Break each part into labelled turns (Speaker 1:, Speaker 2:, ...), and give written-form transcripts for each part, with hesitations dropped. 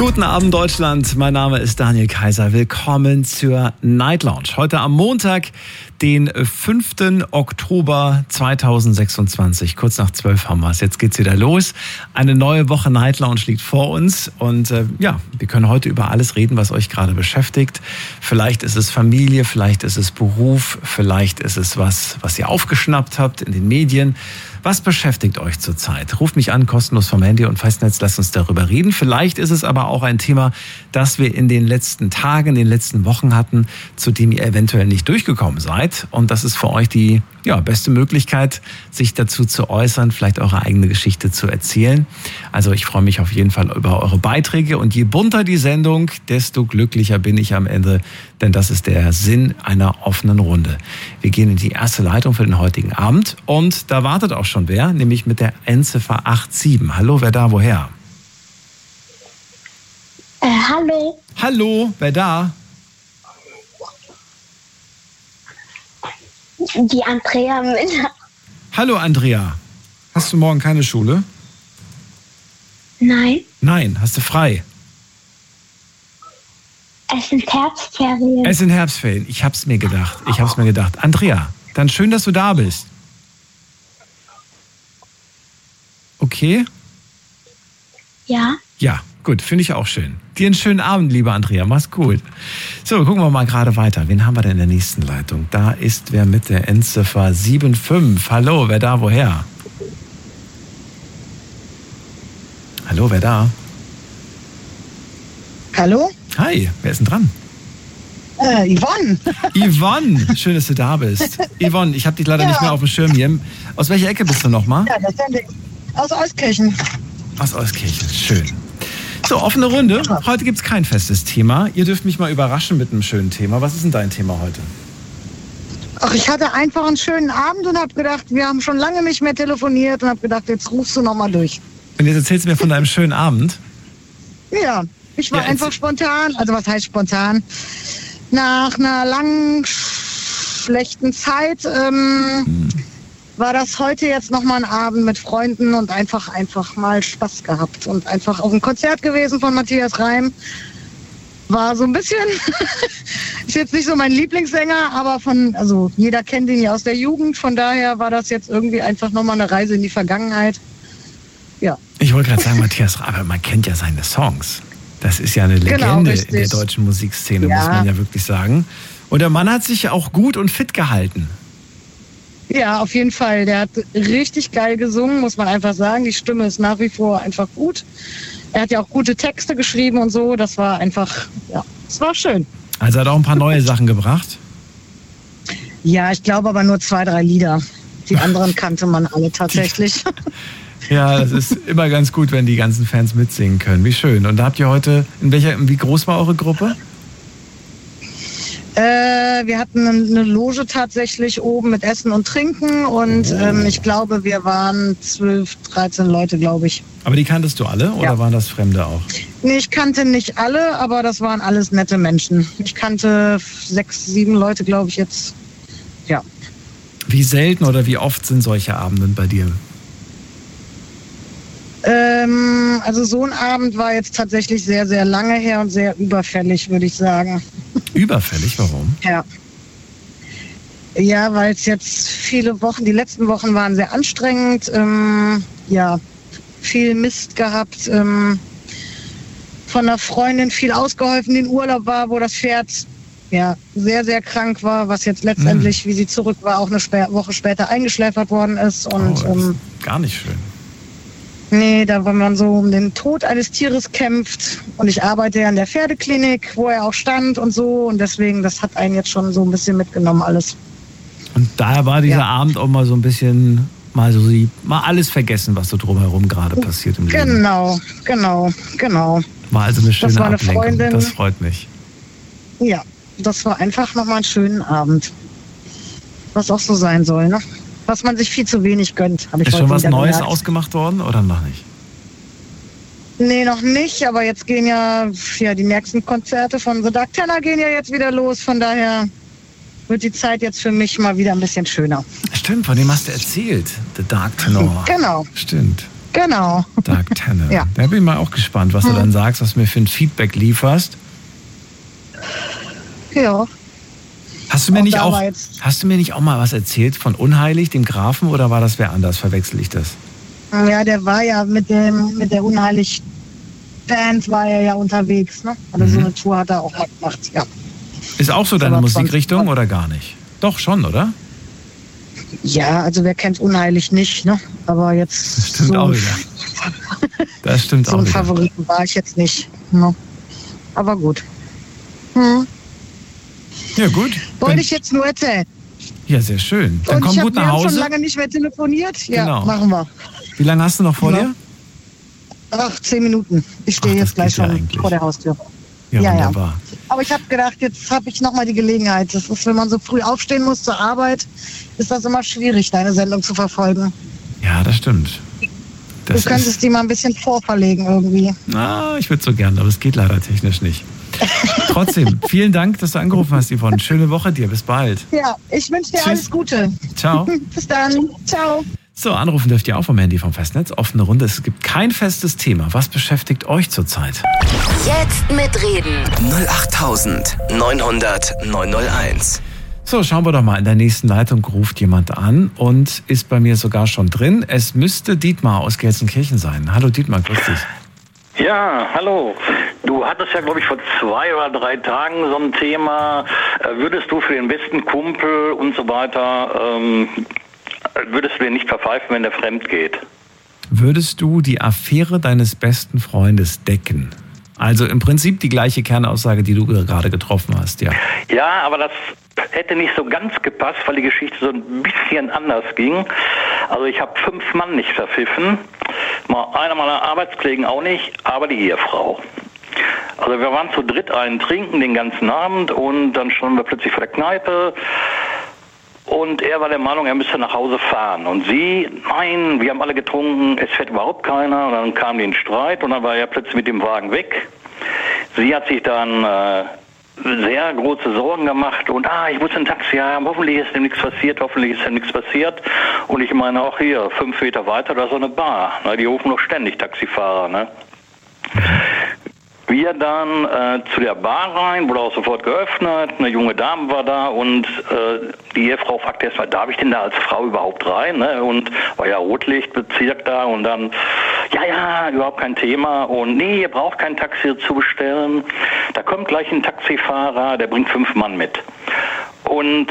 Speaker 1: Guten Abend Deutschland, mein Name ist Daniel Kaiser. Willkommen zur Night Lounge. Heute am Montag, den 5. Oktober 2026. Kurz nach 12 haben wir es. Jetzt geht's wieder los. Eine neue Woche Night Lounge liegt vor uns. Und wir können heute über alles reden, was euch gerade beschäftigt. Vielleicht ist es Familie, vielleicht ist es Beruf, vielleicht ist es was ihr aufgeschnappt habt in den Medien. Was beschäftigt euch zurzeit? Ruft mich an, kostenlos vom Handy und Festnetz, lasst uns darüber reden. Vielleicht ist es aber auch ein Thema, das wir in den letzten Tagen, in den letzten Wochen hatten, zu dem ihr eventuell nicht durchgekommen seid. Und das ist für euch die beste Möglichkeit, sich dazu zu äußern, vielleicht eure eigene Geschichte zu erzählen. Also ich freue mich auf jeden Fall über eure Beiträge. Und je bunter die Sendung, desto glücklicher bin ich am Ende. Denn das ist der Sinn einer offenen Runde. Wir gehen in die erste Leitung für den heutigen Abend. Und da wartet auch schon wer, nämlich mit der Endziffer 87. Hallo, wer da, woher?
Speaker 2: Hallo.
Speaker 1: Hallo, wer da?
Speaker 2: Die Andrea Müller.
Speaker 1: Hallo, Andrea. Hast du morgen keine Schule?
Speaker 2: Nein.
Speaker 1: Nein, hast du frei?
Speaker 2: Es sind Herbstferien.
Speaker 1: Es sind Herbstferien. Ich hab's mir gedacht. Andrea, dann schön, dass du da bist. Okay?
Speaker 2: Ja.
Speaker 1: Ja, gut, finde ich auch schön. Dir einen schönen Abend, liebe Andrea. Mach's gut. So, gucken wir mal gerade weiter. Wen haben wir denn in der nächsten Leitung? Da ist wer mit der Endziffer 75. Hallo, wer da, woher? Hallo, wer da?
Speaker 3: Hallo?
Speaker 1: Hi, wer ist denn dran?
Speaker 3: Yvonne.
Speaker 1: Yvonne, schön, dass du da bist. Yvonne, ich habe dich leider nicht mehr auf dem Schirm hier. Aus welcher Ecke bist du nochmal?
Speaker 3: Ja, das sind aus Euskirchen.
Speaker 1: Aus Euskirchen, schön. So, offene Runde. Heute gibt's kein festes Thema. Ihr dürft mich mal überraschen mit einem schönen Thema. Was ist denn dein Thema heute?
Speaker 3: Ach, ich hatte einfach einen schönen Abend und habe gedacht, wir haben schon lange nicht mehr telefoniert und habe gedacht, jetzt rufst du nochmal durch.
Speaker 1: Und jetzt erzählst du mir von deinem schönen Abend?
Speaker 3: Ja, ich war einfach spontan, also was heißt spontan? Nach einer langen, schlechten Zeit war das heute jetzt nochmal ein Abend mit Freunden und einfach mal Spaß gehabt und einfach auf ein Konzert gewesen von Matthias Reim. War so ein bisschen, ist jetzt nicht so mein Lieblingssänger, aber also jeder kennt ihn ja aus der Jugend, von daher war das jetzt irgendwie einfach nochmal eine Reise in die Vergangenheit. Ja.
Speaker 1: Ich wollte gerade sagen, Matthias Reim, aber man kennt ja seine Songs. Das ist ja eine Legende in der deutschen Musikszene, muss man ja wirklich sagen. Und der Mann hat sich auch gut und fit gehalten.
Speaker 3: Ja, auf jeden Fall. Der hat richtig geil gesungen, muss man einfach sagen. Die Stimme ist nach wie vor einfach gut. Er hat ja auch gute Texte geschrieben und so. Das war einfach, es war schön.
Speaker 1: Also hat auch ein paar neue Sachen gebracht?
Speaker 3: Ja, ich glaube aber nur 2, 3 Lieder. Die anderen kannte man alle tatsächlich.
Speaker 1: Ja, das ist immer ganz gut, wenn die ganzen Fans mitsingen können. Wie schön. Und da habt ihr heute, wie groß war eure Gruppe?
Speaker 3: Wir hatten eine Loge tatsächlich oben mit Essen und Trinken und ich glaube, wir waren 12, 13 Leute, glaube ich.
Speaker 1: Aber die kanntest du alle oder waren das Fremde auch?
Speaker 3: Nee, ich kannte nicht alle, aber das waren alles nette Menschen. Ich kannte 6, 7 Leute, glaube ich jetzt. Ja.
Speaker 1: Wie selten oder wie oft sind solche Abende bei dir?
Speaker 3: Also so ein Abend war jetzt tatsächlich sehr, sehr lange her und sehr überfällig, würde ich sagen.
Speaker 1: Überfällig? Warum?
Speaker 3: Ja, weil es jetzt viele Wochen, die letzten Wochen waren sehr anstrengend. Viel Mist gehabt. Von einer Freundin viel ausgeholfen, die in Urlaub war, wo das Pferd sehr, sehr krank war, was jetzt letztendlich, wie sie zurück war, auch eine Woche später eingeschläfert worden ist. Und,
Speaker 1: das ist gar nicht schön.
Speaker 3: Nee, da wenn man so um den Tod eines Tieres kämpft und ich arbeite ja in der Pferdeklinik, wo er auch stand und so und deswegen, das hat einen jetzt schon so ein bisschen mitgenommen alles.
Speaker 1: Und daher war dieser Abend auch mal so ein bisschen, mal alles vergessen, was so drumherum gerade passiert im Leben.
Speaker 3: Genau.
Speaker 1: War also eine schöne
Speaker 3: eine
Speaker 1: Ablenkung,
Speaker 3: Freundin.
Speaker 1: Das freut mich.
Speaker 3: Ja, das war einfach nochmal einen schönen Abend. Was auch so sein soll, ne? Was man sich viel zu wenig gönnt, habe ich
Speaker 1: Ist
Speaker 3: heute
Speaker 1: schon was
Speaker 3: wieder
Speaker 1: Neues
Speaker 3: gemerkt.
Speaker 1: ausgemacht worden oder noch nicht?
Speaker 3: Nee, noch nicht, aber jetzt gehen ja die nächsten Konzerte von The Dark Tenor gehen ja jetzt wieder los, von daher wird die Zeit jetzt für mich mal wieder ein bisschen schöner.
Speaker 1: Stimmt, von dem hast du erzählt, The Dark Tenor.
Speaker 3: Genau.
Speaker 1: Stimmt.
Speaker 3: Genau.
Speaker 1: Dark Tanne.
Speaker 3: Ja.
Speaker 1: Da bin ich mal auch gespannt, was du dann sagst, was du mir für ein Feedback lieferst.
Speaker 3: Ja.
Speaker 1: Hast du mir nicht auch mal was erzählt von Unheilig, dem Grafen, oder war das wer anders? Verwechsel ich das?
Speaker 3: Ja, der war ja mit der Unheilig-Band war er ja unterwegs, ne? Also so eine Tour hat er auch mal gemacht, ja.
Speaker 1: Ist auch so deine Musikrichtung oder gar nicht? Doch, schon, oder?
Speaker 3: Ja, also wer kennt Unheilig nicht, ne? Aber jetzt
Speaker 1: Das stimmt
Speaker 3: so,
Speaker 1: auch wieder. Das stimmt
Speaker 3: so
Speaker 1: auch
Speaker 3: ein
Speaker 1: wieder.
Speaker 3: Favoriten war ich jetzt nicht. Ne? Aber gut.
Speaker 1: Ja, gut.
Speaker 3: Wollte ich jetzt nur erzählen.
Speaker 1: Ja, sehr schön. Dann
Speaker 3: Und
Speaker 1: komm gut nach
Speaker 3: wir haben schon
Speaker 1: Hause.
Speaker 3: lange nicht mehr telefoniert. Ja,
Speaker 1: Genau.
Speaker 3: machen wir.
Speaker 1: Wie lange hast du noch vor dir?
Speaker 3: Ach, 10 Minuten. Ich stehe
Speaker 1: Ach, das
Speaker 3: jetzt gleich
Speaker 1: geht ja
Speaker 3: schon
Speaker 1: eigentlich.
Speaker 3: vor der Haustür.
Speaker 1: Ja,
Speaker 3: Ja, ja.
Speaker 1: wunderbar.
Speaker 3: Aber ich habe gedacht, jetzt habe ich nochmal die Gelegenheit. Das ist, wenn man so früh aufstehen muss zur Arbeit, ist das immer schwierig, deine Sendung zu verfolgen.
Speaker 1: Ja, das stimmt.
Speaker 3: Du könntest die mal ein bisschen vorverlegen irgendwie.
Speaker 1: Ich würde so gern, aber es geht leider technisch nicht. Trotzdem, vielen Dank, dass du angerufen hast, Yvonne. Schöne Woche dir. Bis bald.
Speaker 3: Ja, ich wünsche dir alles Gute.
Speaker 1: Ciao.
Speaker 3: Bis dann. Ciao.
Speaker 1: So, anrufen dürft ihr auch vom Handy vom Festnetz. Offene Runde. Es gibt kein festes Thema. Was beschäftigt euch zurzeit?
Speaker 4: Jetzt mitreden.
Speaker 5: 08900 901.
Speaker 1: So, schauen wir doch mal. In der nächsten Leitung ruft jemand an und ist bei mir sogar schon drin. Es müsste Dietmar aus Gelsenkirchen sein. Hallo Dietmar, grüß dich.
Speaker 6: Ja, hallo. Du hattest ja, glaube ich, vor 2 oder 3 Tagen so ein Thema. Würdest du für den besten Kumpel und so weiter, würdest du den nicht verpfeifen, wenn der fremd geht?
Speaker 1: Würdest du die Affäre deines besten Freundes decken? Also im Prinzip die gleiche Kernaussage, die du gerade getroffen hast, ja.
Speaker 6: Ja, aber das hätte nicht so ganz gepasst, weil die Geschichte so ein bisschen anders ging. Also ich habe 5 Mann nicht verpfiffen, einer meiner Arbeitskollegen auch nicht, aber die Ehefrau. Also wir waren zu dritt einen trinken den ganzen Abend und dann standen wir plötzlich vor der Kneipe. Und er war der Meinung, er müsste nach Hause fahren. Und sie, nein, wir haben alle getrunken, es fährt überhaupt keiner. Und dann kam die in Streit und dann war er plötzlich mit dem Wagen weg. Sie hat sich dann sehr große Sorgen gemacht und ich muss ein Taxi haben, hoffentlich ist dem nichts passiert, Und ich meine auch hier, 5 Meter weiter, da ist so eine Bar. Na, die rufen noch ständig Taxifahrer, ne? Wir dann zu der Bar rein, wurde auch sofort geöffnet, eine junge Dame war da und die Ehefrau fragte erstmal, darf ich denn da als Frau überhaupt rein? Ne? Und war ja Rotlichtbezirk da und dann, ja, überhaupt kein Thema und nee, ihr braucht kein Taxi zu bestellen. Da kommt gleich ein Taxifahrer, der bringt 5 Mann mit. Und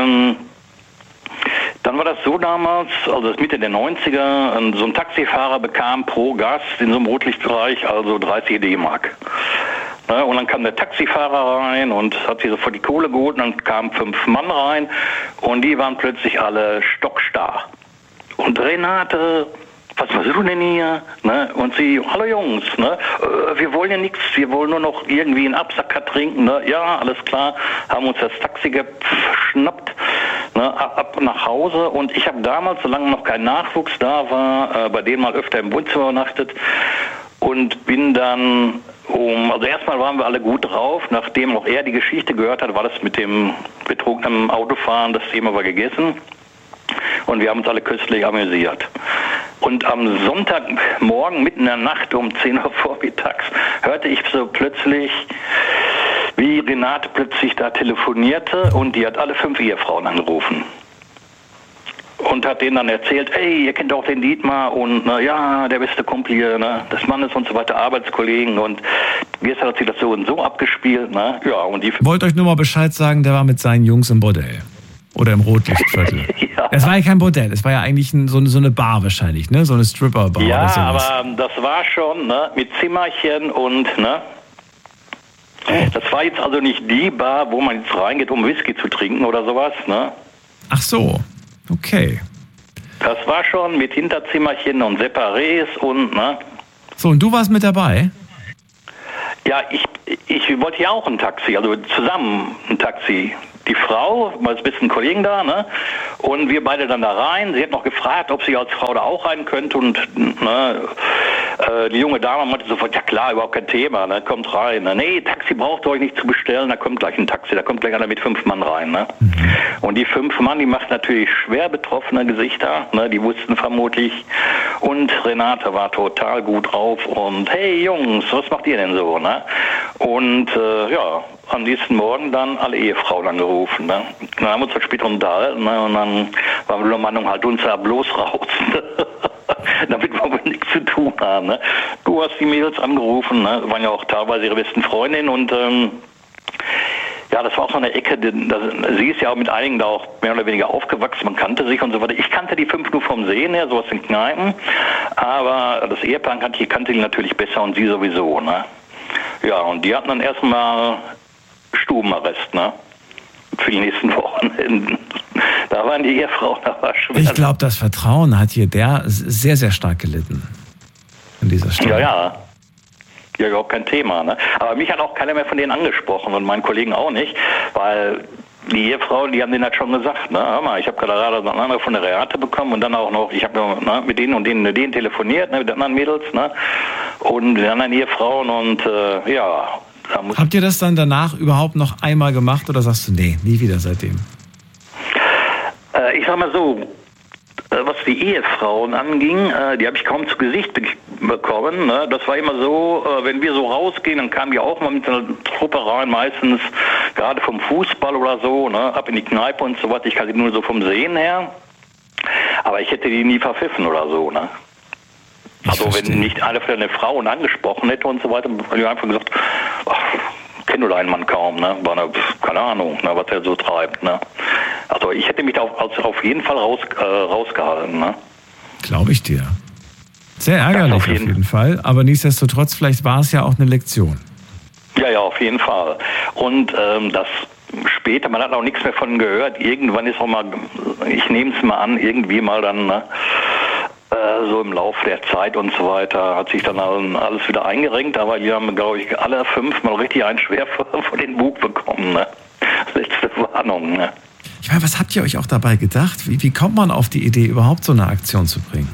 Speaker 6: dann war das so damals, also das Mitte der 90er, so ein Taxifahrer bekam pro Gast in so einem Rotlichtbereich also 30 D-Mark. Und dann kam der Taxifahrer rein und hat sich sofort die Kohle geholt und dann kamen 5 Mann rein und die waren plötzlich alle stockstarr. Und Renate, was machst du denn hier? Ne? Und sie, hallo Jungs, ne? Wir wollen ja nichts, wir wollen nur noch irgendwie einen Absacker trinken. Ne? Ja, alles klar, haben uns das Taxi geschnappt, ne? Ab nach Hause. Und ich habe damals, solange noch kein Nachwuchs da war, bei denen mal öfter im Wohnzimmer übernachtet und bin dann also erstmal waren wir alle gut drauf, nachdem auch er die Geschichte gehört hat, war das mit dem betrunkenen Autofahren, das Thema war gegessen. Und wir haben uns alle köstlich amüsiert. Und am Sonntagmorgen, mitten in der Nacht um 10 Uhr vormittags, hörte ich so plötzlich, wie Renate plötzlich da telefonierte und die hat alle 5 Ehefrauen angerufen. Und hat denen dann erzählt, ey, ihr kennt auch den Dietmar und ja, der beste Kumpel hier, ne, des Mannes und so weiter, Arbeitskollegen und gestern hat sie das so und so abgespielt, ne, ja, und die...
Speaker 1: Wollt euch nur mal Bescheid sagen, der war mit seinen Jungs im Bordell. Oder im Rotlichtviertel.
Speaker 6: Ja.
Speaker 1: Es war ja kein Bordell, es war ja eigentlich so eine Bar wahrscheinlich, ne? So eine Stripper-Bar
Speaker 6: ja,
Speaker 1: oder sowas.
Speaker 6: Aber das war schon, ne, mit Zimmerchen und, ne? Das war jetzt also nicht die Bar, wo man jetzt reingeht, um Whisky zu trinken oder sowas, ne?
Speaker 1: Ach so, okay.
Speaker 6: Das war schon mit Hinterzimmerchen und Separés und, ne?
Speaker 1: So, und du warst mit dabei?
Speaker 6: Ja, ich wollte ja auch ein Taxi, also zusammen ein Taxi. Die Frau, mal ein bisschen Kollegen da, ne? Und wir beide dann da rein. Sie hat noch gefragt, ob sie als Frau da auch rein könnte und, ne? Die junge Dame meinte sofort, ja klar, überhaupt kein Thema, ne? Kommt rein. Ne? Nee, Taxi braucht ihr euch nicht zu bestellen, da kommt gleich ein Taxi, da kommt gleich einer mit 5 Mann rein. Ne? Und die 5 Mann, die macht natürlich schwer betroffene Gesichter, ne? Die wussten vermutlich. Und Renate war total gut drauf und hey Jungs, was macht ihr denn so? Ne? Und am nächsten Morgen dann alle Ehefrauen angerufen. Ne? Dann haben wir uns halt später unterhalten, ne? Und dann waren wir der Meinung, halt uns da bloß raus. Damit wir nichts zu tun haben. Ne? Du hast die Mädels angerufen, ne? Waren ja auch teilweise ihre besten Freundinnen und das war auch so eine Ecke, sie ist ja auch mit einigen da auch mehr oder weniger aufgewachsen, man kannte sich und so weiter. Ich kannte die 5 nur vom Sehen her, so aus den Kneipen, aber das Ehepaar kannte die natürlich besser und sie sowieso. Ne? Ja, und die hatten dann erstmal Stubenarrest, ne? Für die nächsten Wochenenden. Da waren die Ehefrauen, da war schwer.
Speaker 1: Ich glaube, das Vertrauen hat hier sehr, sehr stark gelitten. In dieser Stunde.
Speaker 6: Ja, überhaupt kein Thema. Ne? Aber mich hat auch keiner mehr von denen angesprochen und meinen Kollegen auch nicht, weil die Ehefrauen, die haben denen halt schon gesagt, ne, hör mal, ich habe gerade einen Anruf von der Renate bekommen und dann auch noch, ich habe mit denen und denen telefoniert, ne, mit den anderen Mädels, ne, und den anderen Ehefrauen und
Speaker 1: Habt ihr das dann danach überhaupt noch einmal gemacht oder sagst du, nee, nie wieder seitdem?
Speaker 6: Ich sag mal so, was die Ehefrauen anging, die habe ich kaum zu Gesicht bekommen. Ne? Das war immer so, wenn wir so rausgehen, dann kamen die auch mal mit einer Truppe rein, meistens gerade vom Fußball oder so, ne? Ab in die Kneipe und so was. Ich kannte die nur so vom Sehen her. Aber ich hätte die nie verpfiffen oder so. Ne? Also wenn nicht einer von den Frauen angesprochen hätte und so weiter, hätte ich einfach gesagt, kenn du einen Mann kaum, ne? Keine Ahnung, ne, was er so treibt, ne? Also ich hätte mich da auf jeden Fall rausgehalten, ne?
Speaker 1: Glaube ich dir. Sehr ärgerlich auf jeden Fall, aber nichtsdestotrotz, vielleicht war es ja auch eine Lektion.
Speaker 6: Ja, auf jeden Fall. Und das später, man hat auch nichts mehr von gehört, irgendwann ist auch mal, ich nehme es mal an, irgendwie mal dann, ne? So im Laufe der Zeit und so weiter hat sich dann alles wieder eingerenkt, aber die haben, glaube ich, alle 5 mal richtig einen schwer vor den Bug bekommen. Ne? Letzte Warnung. Ne?
Speaker 1: Ich meine, was habt ihr euch auch dabei gedacht? Wie kommt man auf die Idee, überhaupt so eine Aktion zu bringen?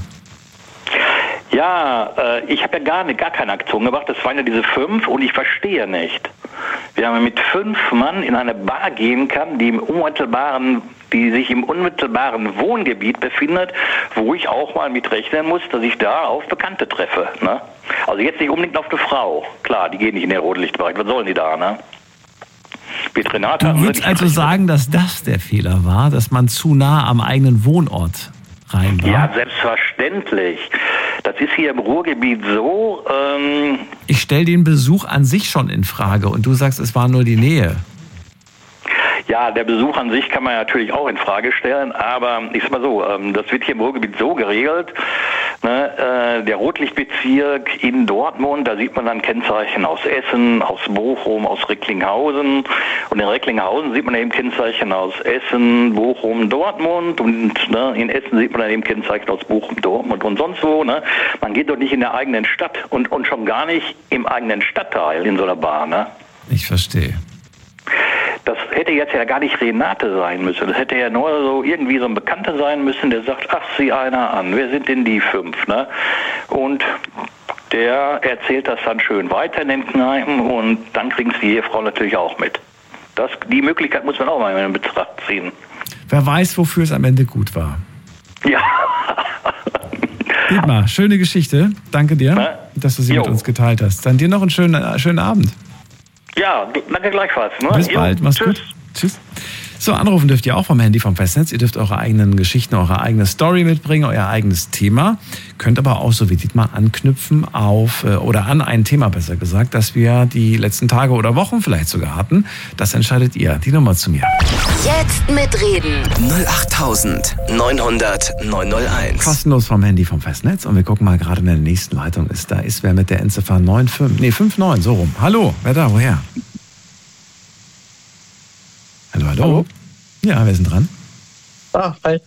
Speaker 6: Ja, ich habe ja gar keine Aktion gemacht, das waren ja diese 5 und ich verstehe nicht. Wie man mit 5 Mann in eine Bar gehen kann, die sich im unmittelbaren Wohngebiet befindet, wo ich auch mal mit rechnen muss, dass ich da auf Bekannte treffe. Ne? Also jetzt nicht unbedingt auf eine Frau. Klar, die gehen nicht in den Rotlichtbereich. Was sollen die da, ne? Mit Renate.
Speaker 1: Du würdest also sagen, dass das der Fehler war, dass man zu nah am eigenen Wohnort rein war?
Speaker 6: Ja, selbstverständlich. Das ist hier im Ruhrgebiet so.
Speaker 1: Ich stelle den Besuch an sich schon in Frage und du sagst, es war nur die Nähe.
Speaker 6: Ja, der Besuch an sich kann man natürlich auch in Frage stellen, aber ich sag mal so, das wird hier im Ruhrgebiet so geregelt, ne, der Rotlichtbezirk in Dortmund, da sieht man dann Kennzeichen aus Essen, aus Bochum, aus Recklinghausen und in Recklinghausen sieht man eben Kennzeichen aus Essen, Bochum, Dortmund und ne, in Essen sieht man dann eben Kennzeichen aus Bochum, Dortmund und sonst wo. Ne. Man geht doch nicht in der eigenen Stadt und schon gar nicht im eigenen Stadtteil in so einer Bar. Ne.
Speaker 1: Ich verstehe.
Speaker 6: Das hätte jetzt ja gar nicht Renate sein müssen. Das hätte ja nur so irgendwie so ein Bekannter sein müssen, der sagt, ach, sieh einer an, wer sind denn die 5, ne? Und der erzählt das dann schön weiter in den Kneipen und dann kriegen es die Ehefrau natürlich auch mit. Die Möglichkeit muss man auch mal in Betracht ziehen.
Speaker 1: Wer weiß, wofür es am Ende gut war.
Speaker 6: Ja.
Speaker 1: Dietmar, schöne Geschichte. Danke dir, dass du sie mit uns geteilt hast. Dann dir noch einen schönen Abend.
Speaker 6: Ja, danke gleichfalls. Ne?
Speaker 1: Bis bald, mach's gut. Tschüss. So, anrufen dürft ihr auch vom Handy, vom Festnetz. Ihr dürft eure eigenen Geschichten, eure eigene Story mitbringen, euer eigenes Thema. Könnt aber auch so wie Dietmar anknüpfen an ein Thema, besser gesagt, das wir die letzten Tage oder Wochen vielleicht sogar hatten. Das entscheidet ihr. Die Nummer zu mir.
Speaker 4: Jetzt mitreden.
Speaker 5: 08900 901.
Speaker 1: Kostenlos vom Handy, vom Festnetz. Und wir gucken mal, gerade in der nächsten Leitung ist. Da ist wer mit der Endziffer 59, so rum. Hallo, wer da, woher? Hallo? Ja, wer ist denn dran?
Speaker 7: Hi.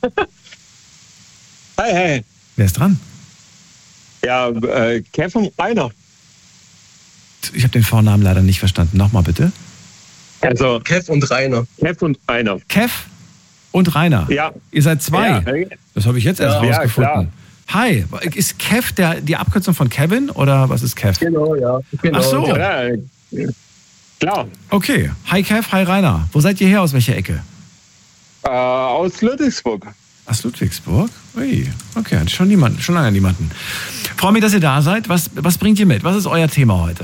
Speaker 7: Hi.
Speaker 1: Wer ist dran?
Speaker 7: Ja, Kev und Rainer.
Speaker 1: Ich habe den Vornamen leider nicht verstanden. Nochmal bitte.
Speaker 7: Also Kev und Rainer. Kev und Rainer.
Speaker 1: Ja. Ihr seid 2.
Speaker 7: Ja.
Speaker 1: Das habe ich jetzt erst rausgefunden. Hi. Ist Kev die Abkürzung von Kevin oder was ist Kev?
Speaker 7: Genau, ja. Genau.
Speaker 1: Ach so.
Speaker 7: Ja, klar.
Speaker 1: Okay. Hi Kev, hi Rainer. Wo seid ihr her? Aus welcher Ecke?
Speaker 7: Aus Ludwigsburg.
Speaker 1: Aus Ludwigsburg? Ui. Okay, hat schon lange niemanden. Freue mich, dass ihr da seid. Was bringt ihr mit? Was ist euer Thema heute?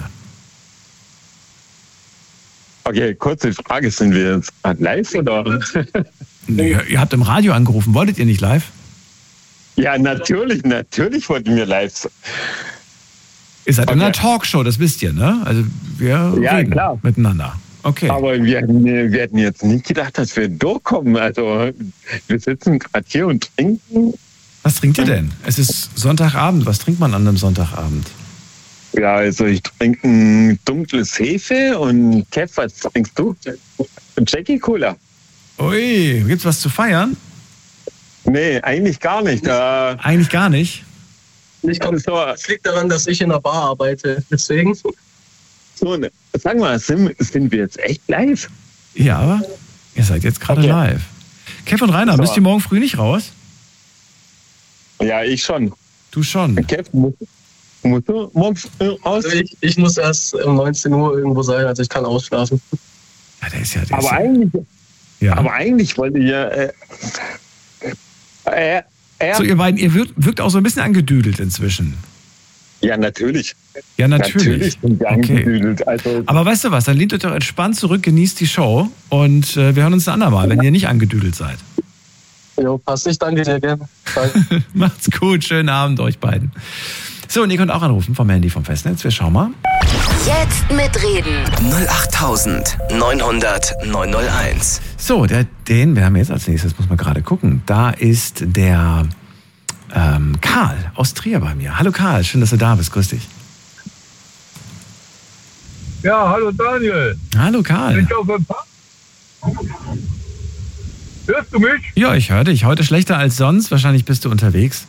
Speaker 7: Okay, kurze Frage. Sind wir jetzt live oder?
Speaker 1: Nee, ihr habt im Radio angerufen. Wolltet ihr nicht live?
Speaker 7: Ja, natürlich wollten wir live.
Speaker 1: Ihr seid in einer Talkshow, das wisst ihr, ne? Also wir reden
Speaker 7: klar.
Speaker 1: miteinander. Okay.
Speaker 7: Aber wir hätten jetzt nicht gedacht, dass wir durchkommen. Also wir sitzen gerade hier und trinken.
Speaker 1: Was trinkt ihr denn? Es ist Sonntagabend. Was trinkt man an einem Sonntagabend?
Speaker 7: Ja, also ich trinke ein dunkles Hefe und Kev, was trinkst du? Jackie Cola.
Speaker 1: Ui, gibt's was zu feiern?
Speaker 7: Nee, eigentlich gar nicht.
Speaker 1: Eigentlich gar nicht?
Speaker 5: Es liegt daran, dass ich in einer Bar arbeite, deswegen.
Speaker 7: So, sag mal, sind wir jetzt echt live?
Speaker 1: Ja, aber ihr seid jetzt gerade live. Kev und Rainer, müsst ihr morgen früh nicht raus?
Speaker 7: Ja, ich schon.
Speaker 1: Du schon?
Speaker 7: Kev, musst du morgen raus?
Speaker 5: Also ich muss erst um 19 Uhr irgendwo sein, also ich kann ausschlafen.
Speaker 1: Ja, der ist ja...
Speaker 7: Aber eigentlich wollte ich
Speaker 1: So, ihr beiden, ihr wirkt auch so ein bisschen angedüdelt inzwischen.
Speaker 7: Ja, natürlich.
Speaker 1: Ja, natürlich.
Speaker 7: Sind wir angedüdelt. Also
Speaker 1: aber weißt du was, dann lehnt euch doch entspannt zurück, genießt die Show und wir hören uns ein andermal, wenn ihr nicht angedüdelt seid.
Speaker 5: Jo, passt. Ich danke dir gerne.
Speaker 1: Macht's gut, schönen Abend euch beiden. So, und ihr könnt auch anrufen vom Handy vom Festnetz. Wir schauen mal.
Speaker 4: Jetzt mitreden.
Speaker 8: 08900901.
Speaker 1: So, wir haben jetzt als nächstes, muss man gerade gucken, da ist der Karl aus Trier bei mir. Hallo Karl, schön, dass du da bist. Grüß dich.
Speaker 9: Ja, hallo Daniel.
Speaker 1: Hallo Karl.
Speaker 9: Bin ich auf Empfang? Hörst du mich?
Speaker 1: Ja, ich höre dich. Heute schlechter als sonst. Wahrscheinlich bist du unterwegs.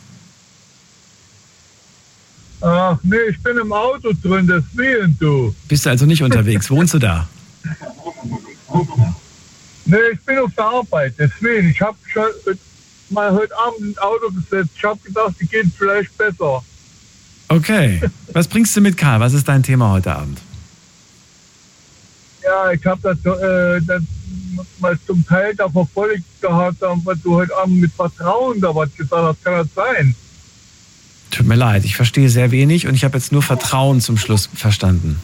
Speaker 9: Ach nee, ich bin im Auto drin, deswegen du.
Speaker 1: Bist du also nicht unterwegs? Wohnst du da?
Speaker 9: Nee, ich bin auf der Arbeit, deswegen. Ich habe schon mal heute Abend ins Auto gesetzt. Ich habe gedacht, die geht vielleicht besser.
Speaker 1: Okay. Was bringst du mit, Karl? Was ist dein Thema heute Abend?
Speaker 9: Ja, ich habe das mal zum Teil da verfolgt gehabt, was du heute Abend mit Vertrauen da was gesagt hast. Kann das sein?
Speaker 1: Tut mir leid, ich verstehe sehr wenig und ich habe jetzt nur Vertrauen zum Schluss verstanden.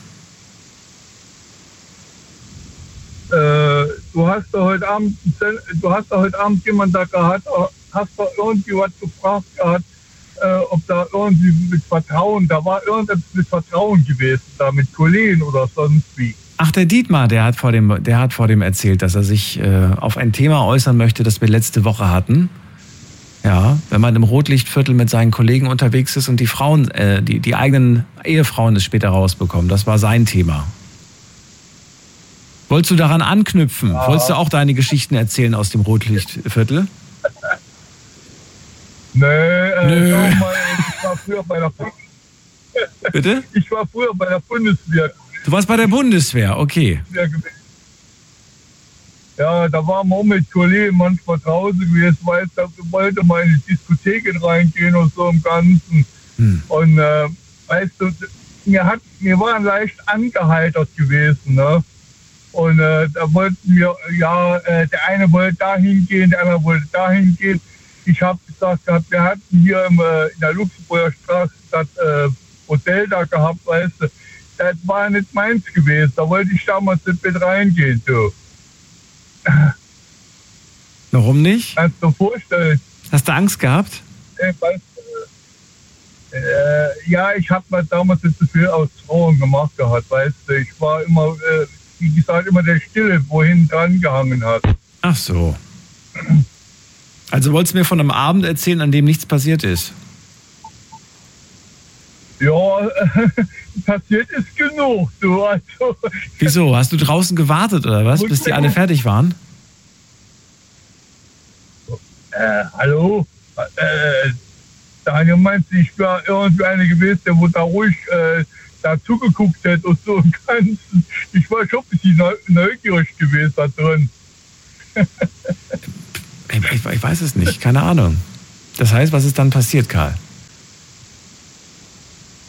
Speaker 9: Du hast da heute Abend jemanden da gehabt, hast da irgendwie was gefragt gehabt, ob da irgendwie mit Vertrauen, da war irgendwas mit Vertrauen gewesen, da mit Kollegen oder sonst wie.
Speaker 1: Ach, der Dietmar, der hat vor dem erzählt, dass er sich auf ein Thema äußern möchte, das wir letzte Woche hatten. Ja, wenn man im Rotlichtviertel mit seinen Kollegen unterwegs ist und die Frauen, die eigenen Ehefrauen es später rausbekommen. Das war sein Thema. Wolltest du daran anknüpfen? Ja. Wolltest du auch deine Geschichten erzählen aus dem Rotlichtviertel?
Speaker 9: Nö. Ich war früher bei der
Speaker 1: Bitte?
Speaker 9: Ich war früher bei der Bundeswehr.
Speaker 1: Du warst bei der Bundeswehr, okay.
Speaker 9: Ja, da waren wir auch mit Kollegen manchmal zu Hause gewesen, weil da wollte mal in die Diskotheken reingehen und so im Ganzen. Und weißt du, wir waren leicht angeheitert gewesen, ne? Und da wollten wir, der eine wollte dahin gehen, der andere wollte dahin gehen. Ich habe gesagt, wir hatten hier in der Luxemburger Straße das Hotel da gehabt, weißt du. Das war nicht meins gewesen, da wollte ich damals nicht mit reingehen, du.
Speaker 1: Warum nicht?
Speaker 9: Kannst du dir vorstellen?
Speaker 1: Hast du Angst gehabt?
Speaker 9: Ja, ich habe mir damals nicht so viel aus Frauen gemacht gehabt, weißt du. Ich war immer, wie gesagt, immer der Stille, wohin dran gehangen hat.
Speaker 1: Ach so. Also wolltest du mir von einem Abend erzählen, an dem nichts passiert ist?
Speaker 9: Ja, passiert ist genug, du. Also.
Speaker 1: Wieso? Hast du draußen gewartet oder was, bis die alle fertig waren?
Speaker 9: Hallo? Daniel meinte, ich war irgendwie eine gewesen, der wo da ruhig da zugeguckt hat und so im Ganzen. Ich war schon ein bisschen neugierig gewesen da drin.
Speaker 1: Ich weiß es nicht, keine Ahnung. Das heißt, was ist dann passiert, Karl?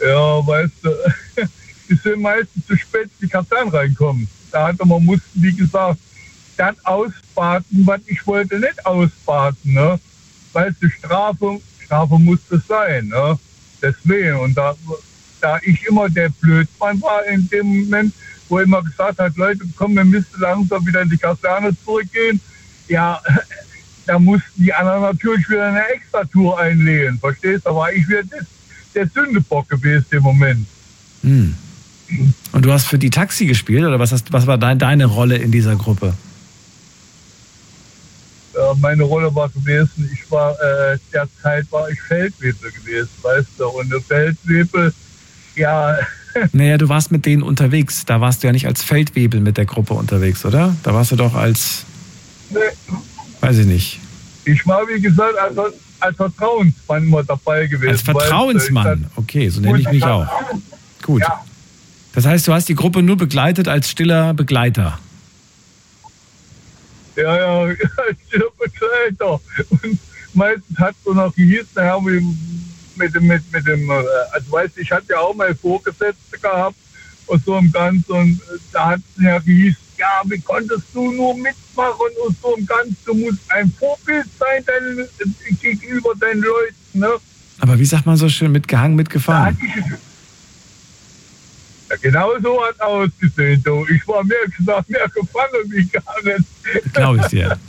Speaker 9: Ja, weißt du, die sind meistens zu spät in die Kaserne reinkommen. Man musste, wie gesagt, dann ausbaden, was ich wollte nicht ausbaden, ne? Weißt du, Strafe musste sein, ne? Deswegen, und da ich immer der Blödmann war in dem Moment, wo er immer gesagt hat, Leute, komm, wir müssen langsam wieder in die Kaserne zurückgehen, ja, da mussten die anderen natürlich wieder eine Extratour einlegen, verstehst du? Aber ich wäre der Sündebock gewesen im Moment.
Speaker 1: Hm. Und du hast für die Taxi gespielt, oder was war deine Rolle in dieser Gruppe?
Speaker 9: Meine Rolle war gewesen, derzeit war ich Feldwebel gewesen, weißt du, und der Feldwebel, ja.
Speaker 1: Naja, du warst mit denen unterwegs, da warst du ja nicht als Feldwebel mit der Gruppe unterwegs, oder? Da warst du doch als, weiß ich nicht.
Speaker 9: Ich war, wie gesagt, als Vertrauensmann immer dabei gewesen.
Speaker 1: Als Vertrauensmann, okay, so nenne ich mich auch. Gut. Ja. Das heißt, du hast die Gruppe nur begleitet als stiller Begleiter.
Speaker 9: Ja, stiller Begleiter. Und meistens hat es so noch gehießen, mit dem, also weißt du, ich hatte ja auch mal Vorgesetzte gehabt und so im Ganzen, und da hat es ja gehießen, ja, wie konntest du nur mitmachen und so im Ganzen, du musst ein Vorbild sein gegenüber deinen Leuten, ne?
Speaker 1: Aber wie sagt man so schön, mitgehangen, mitgefahren?
Speaker 9: Ja, genau so hat es ausgesehen. Du. Ich war mehr gefangen wie gehangen.
Speaker 1: Das glaube ich dir.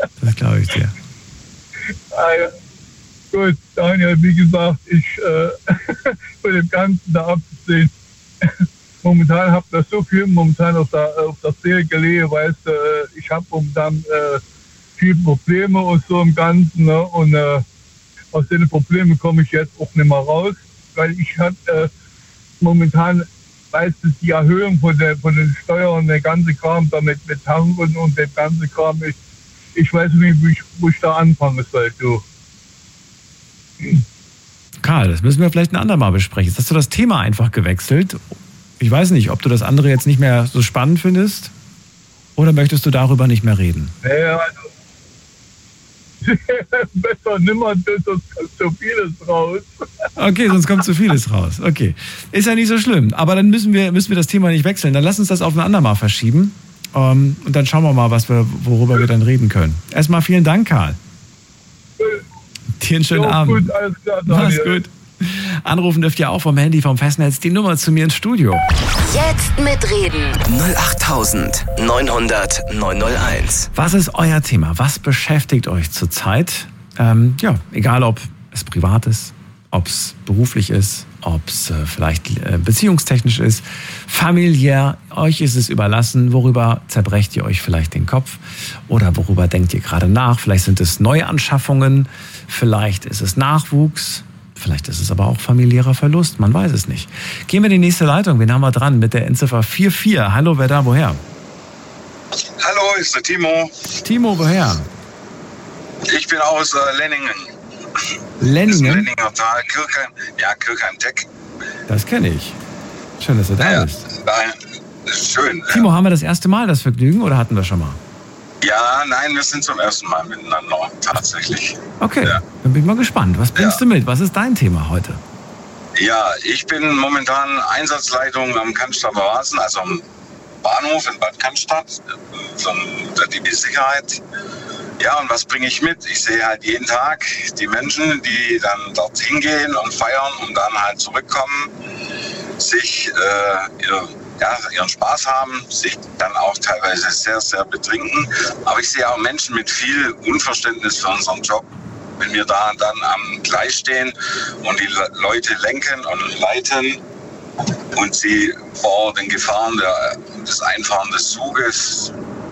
Speaker 9: Ja. Gut, Daniel, wie gesagt, von dem Ganzen da abzusehen, momentan habe ich so viel auf der Seele gelegen, weißt du, ich habe momentan viele Probleme und so im Ganzen, ne? Und aus den Problemen komme ich jetzt auch nicht mehr raus, weil ich hatte momentan, weißt du, die Erhöhung von den Steuern und der ganze Kram damit mit Tanken und dem ganzen Kram, ich weiß nicht, wo ich da anfangen soll, du.
Speaker 1: Karl, das müssen wir vielleicht ein andermal besprechen. Jetzt hast du das Thema einfach gewechselt. Ich weiß nicht, ob du das andere jetzt nicht mehr so spannend findest, oder möchtest du darüber nicht mehr reden?
Speaker 9: Ja, also besser nimmer, sonst kommt zu vieles raus.
Speaker 1: Okay, sonst kommt zu vieles raus. Okay, ist ja nicht so schlimm. Aber dann müssen wir das Thema nicht wechseln. Dann lass uns das auf ein andermal verschieben. Und dann schauen wir mal, worüber wir dann reden können. Erstmal vielen Dank, Karl. Dir einen schönen Abend.
Speaker 9: Gut, alles klar,
Speaker 1: mach's gut. Anrufen dürft ihr auch vom Handy, vom Festnetz, die Nummer zu mir ins Studio.
Speaker 4: Jetzt mitreden.
Speaker 8: 08900 901.
Speaker 1: Was ist euer Thema? Was beschäftigt euch zurzeit? Egal ob es privat ist, ob es beruflich ist, ob es vielleicht beziehungstechnisch ist, familiär. Euch ist es überlassen. Worüber zerbrecht ihr euch vielleicht den Kopf? Oder worüber denkt ihr gerade nach? Vielleicht sind es Neuanschaffungen, vielleicht ist es Nachwuchs. Vielleicht ist es aber auch familiärer Verlust, man weiß es nicht. Gehen wir in die nächste Leitung, wen haben wir dran mit der Endziffer 44? Hallo, wer da, woher?
Speaker 10: Hallo, ist der Timo.
Speaker 1: Timo, woher?
Speaker 10: Ich bin aus Lenningen.
Speaker 1: Lenningen?
Speaker 10: Lenninger Tal, Kirchheim-Teck.
Speaker 1: Das kenne ich. Schön, dass du da bist.
Speaker 10: Das ist schön.
Speaker 1: Timo, haben wir das erste Mal das Vergnügen oder hatten wir schon mal?
Speaker 10: Ja, nein, wir sind zum ersten Mal miteinander, tatsächlich.
Speaker 1: Okay,
Speaker 10: ja.
Speaker 1: Dann bin ich mal gespannt. Was bringst du mit? Was ist dein Thema heute?
Speaker 10: Ja, ich bin momentan Einsatzleitung am Cannstatter Rasen, also am Bahnhof in Bad Cannstatt, der DB Sicherheit. Ja, und was bringe ich mit? Ich sehe halt jeden Tag die Menschen, die dann dorthin gehen und feiern und dann halt zurückkommen, sich ihren Spaß haben, sich dann auch teilweise sehr, sehr betrinken. Aber ich sehe auch Menschen mit viel Unverständnis für unseren Job. Wenn wir da dann am Gleis stehen und die Leute lenken und leiten und sie vor den Gefahren des Einfahren des Zuges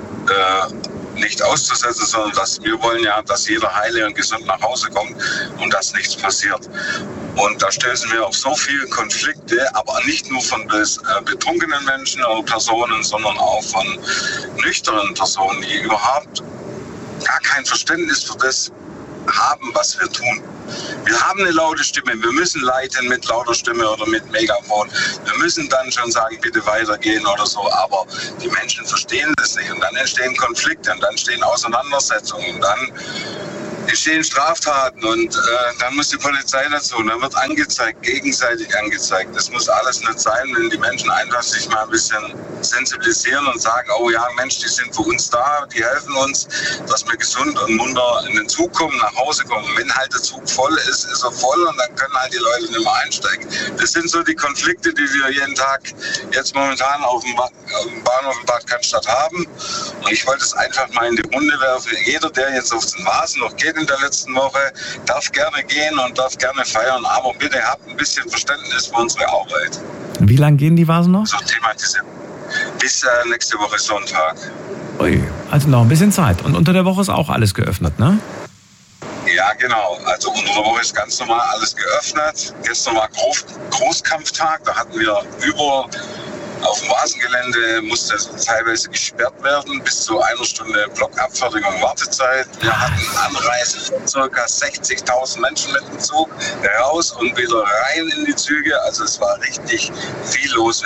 Speaker 10: nicht auszusetzen, sondern wir wollen ja, dass jeder heile und gesund nach Hause kommt und dass nichts passiert. Und da stößen wir auf so viele Konflikte, aber nicht nur von betrunkenen Menschen oder Personen, sondern auch von nüchternen Personen, die überhaupt gar kein Verständnis für das haben, was wir tun. Wir haben eine laute Stimme, wir müssen leiten mit lauter Stimme oder mit Megafon. Wir müssen dann schon sagen, bitte weitergehen oder so, aber die Menschen verstehen das nicht und dann entstehen Konflikte und dann entstehen Auseinandersetzungen und dann geschehen Straftaten und dann muss die Polizei dazu und dann wird angezeigt, gegenseitig angezeigt. Das muss alles nicht sein, wenn die Menschen einfach sich mal ein bisschen sensibilisieren und sagen, oh ja, Mensch, die sind für uns da, die helfen uns, dass wir gesund und munter in den Zug kommen, nach Hause kommen. Wenn halt der Zug voll ist, ist er voll und dann können halt die Leute nicht mehr einsteigen. Das sind so die Konflikte, die wir jeden Tag jetzt momentan auf dem Bahnhof in Bad Cannstatt haben. Und ich wollte es einfach mal in die Runde werfen. Jeder, der jetzt auf den Vasen noch geht in der letzten Woche, darf gerne gehen und darf gerne feiern. Aber bitte habt ein bisschen Verständnis für unsere Arbeit.
Speaker 1: Wie lange gehen die Vasen noch?
Speaker 10: So thematisieren. Bis nächste Woche Sonntag.
Speaker 1: Ui, also noch ein bisschen Zeit. Und unter der Woche ist auch alles geöffnet, ne?
Speaker 10: Ja, genau. Also unter der Woche ist ganz normal alles geöffnet. Gestern war Großkampftag. Da hatten wir auf dem Vasengelände musste teilweise gesperrt werden, bis zu 1 Stunde Blockabfertigung Wartezeit. Wir hatten Anreise von ca. 60.000 Menschen mit dem Zug raus und wieder rein in die Züge. Also es war richtig viel los.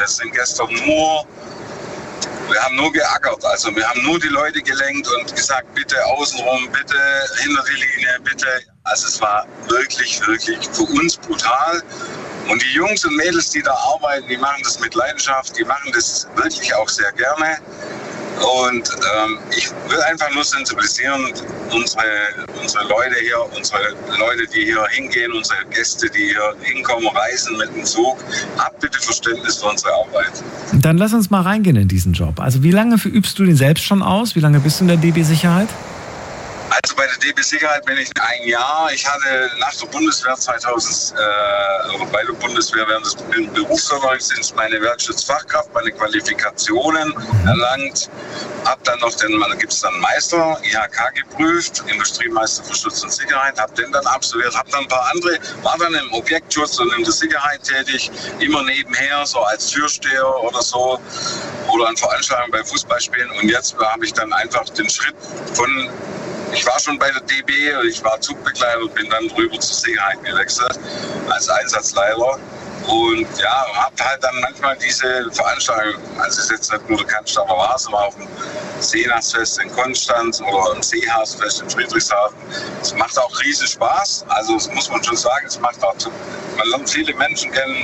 Speaker 10: Wir haben nur geackert, also wir haben nur die Leute gelenkt und gesagt, bitte außenrum, bitte hinter die Linie, bitte. Also es war wirklich, wirklich für uns brutal. Und die Jungs und Mädels, die da arbeiten, die machen das mit Leidenschaft, die machen das wirklich auch sehr gerne. Und ich will einfach nur sensibilisieren, unsere Leute hier, unsere Leute, die hier hingehen, unsere Gäste, die hier hinkommen, reisen mit dem Zug. Habt bitte Verständnis für unsere Arbeit.
Speaker 1: Dann lass uns mal reingehen in diesen Job. Also wie lange übst du den selbst schon aus? Wie lange bist du in der DB Sicherheit?
Speaker 10: Also bei der DB Sicherheit bin ich 1 Jahr. Ich hatte nach der Bundeswehr bei der Bundeswehr während des Berufsverwaltungsdienstes meine Werkschutzfachkraft, meine Qualifikationen erlangt. Hab dann noch gibt es dann Meister, IHK geprüft, Industriemeister für Schutz und Sicherheit, hab den dann absolviert, hab dann ein paar andere, war dann im Objektschutz und in der Sicherheit tätig, immer nebenher, so als Türsteher oder so, oder an Veranstaltungen bei Fußballspielen. Und jetzt habe ich dann einfach den Schritt ich war schon bei der DB, ich war Zugbegleiter und bin dann drüber zur Sicherheit gewechselt als Einsatzleiter. Und ja, hab halt dann manchmal diese Veranstaltungen, also es ist jetzt nicht nur der Cannstatter Vasen, war auf dem Seenachtsfest in Konstanz oder im Seehausfest in Friedrichshafen. Es macht auch riesen Spaß, also das muss man schon sagen, man lernt viele Menschen kennen.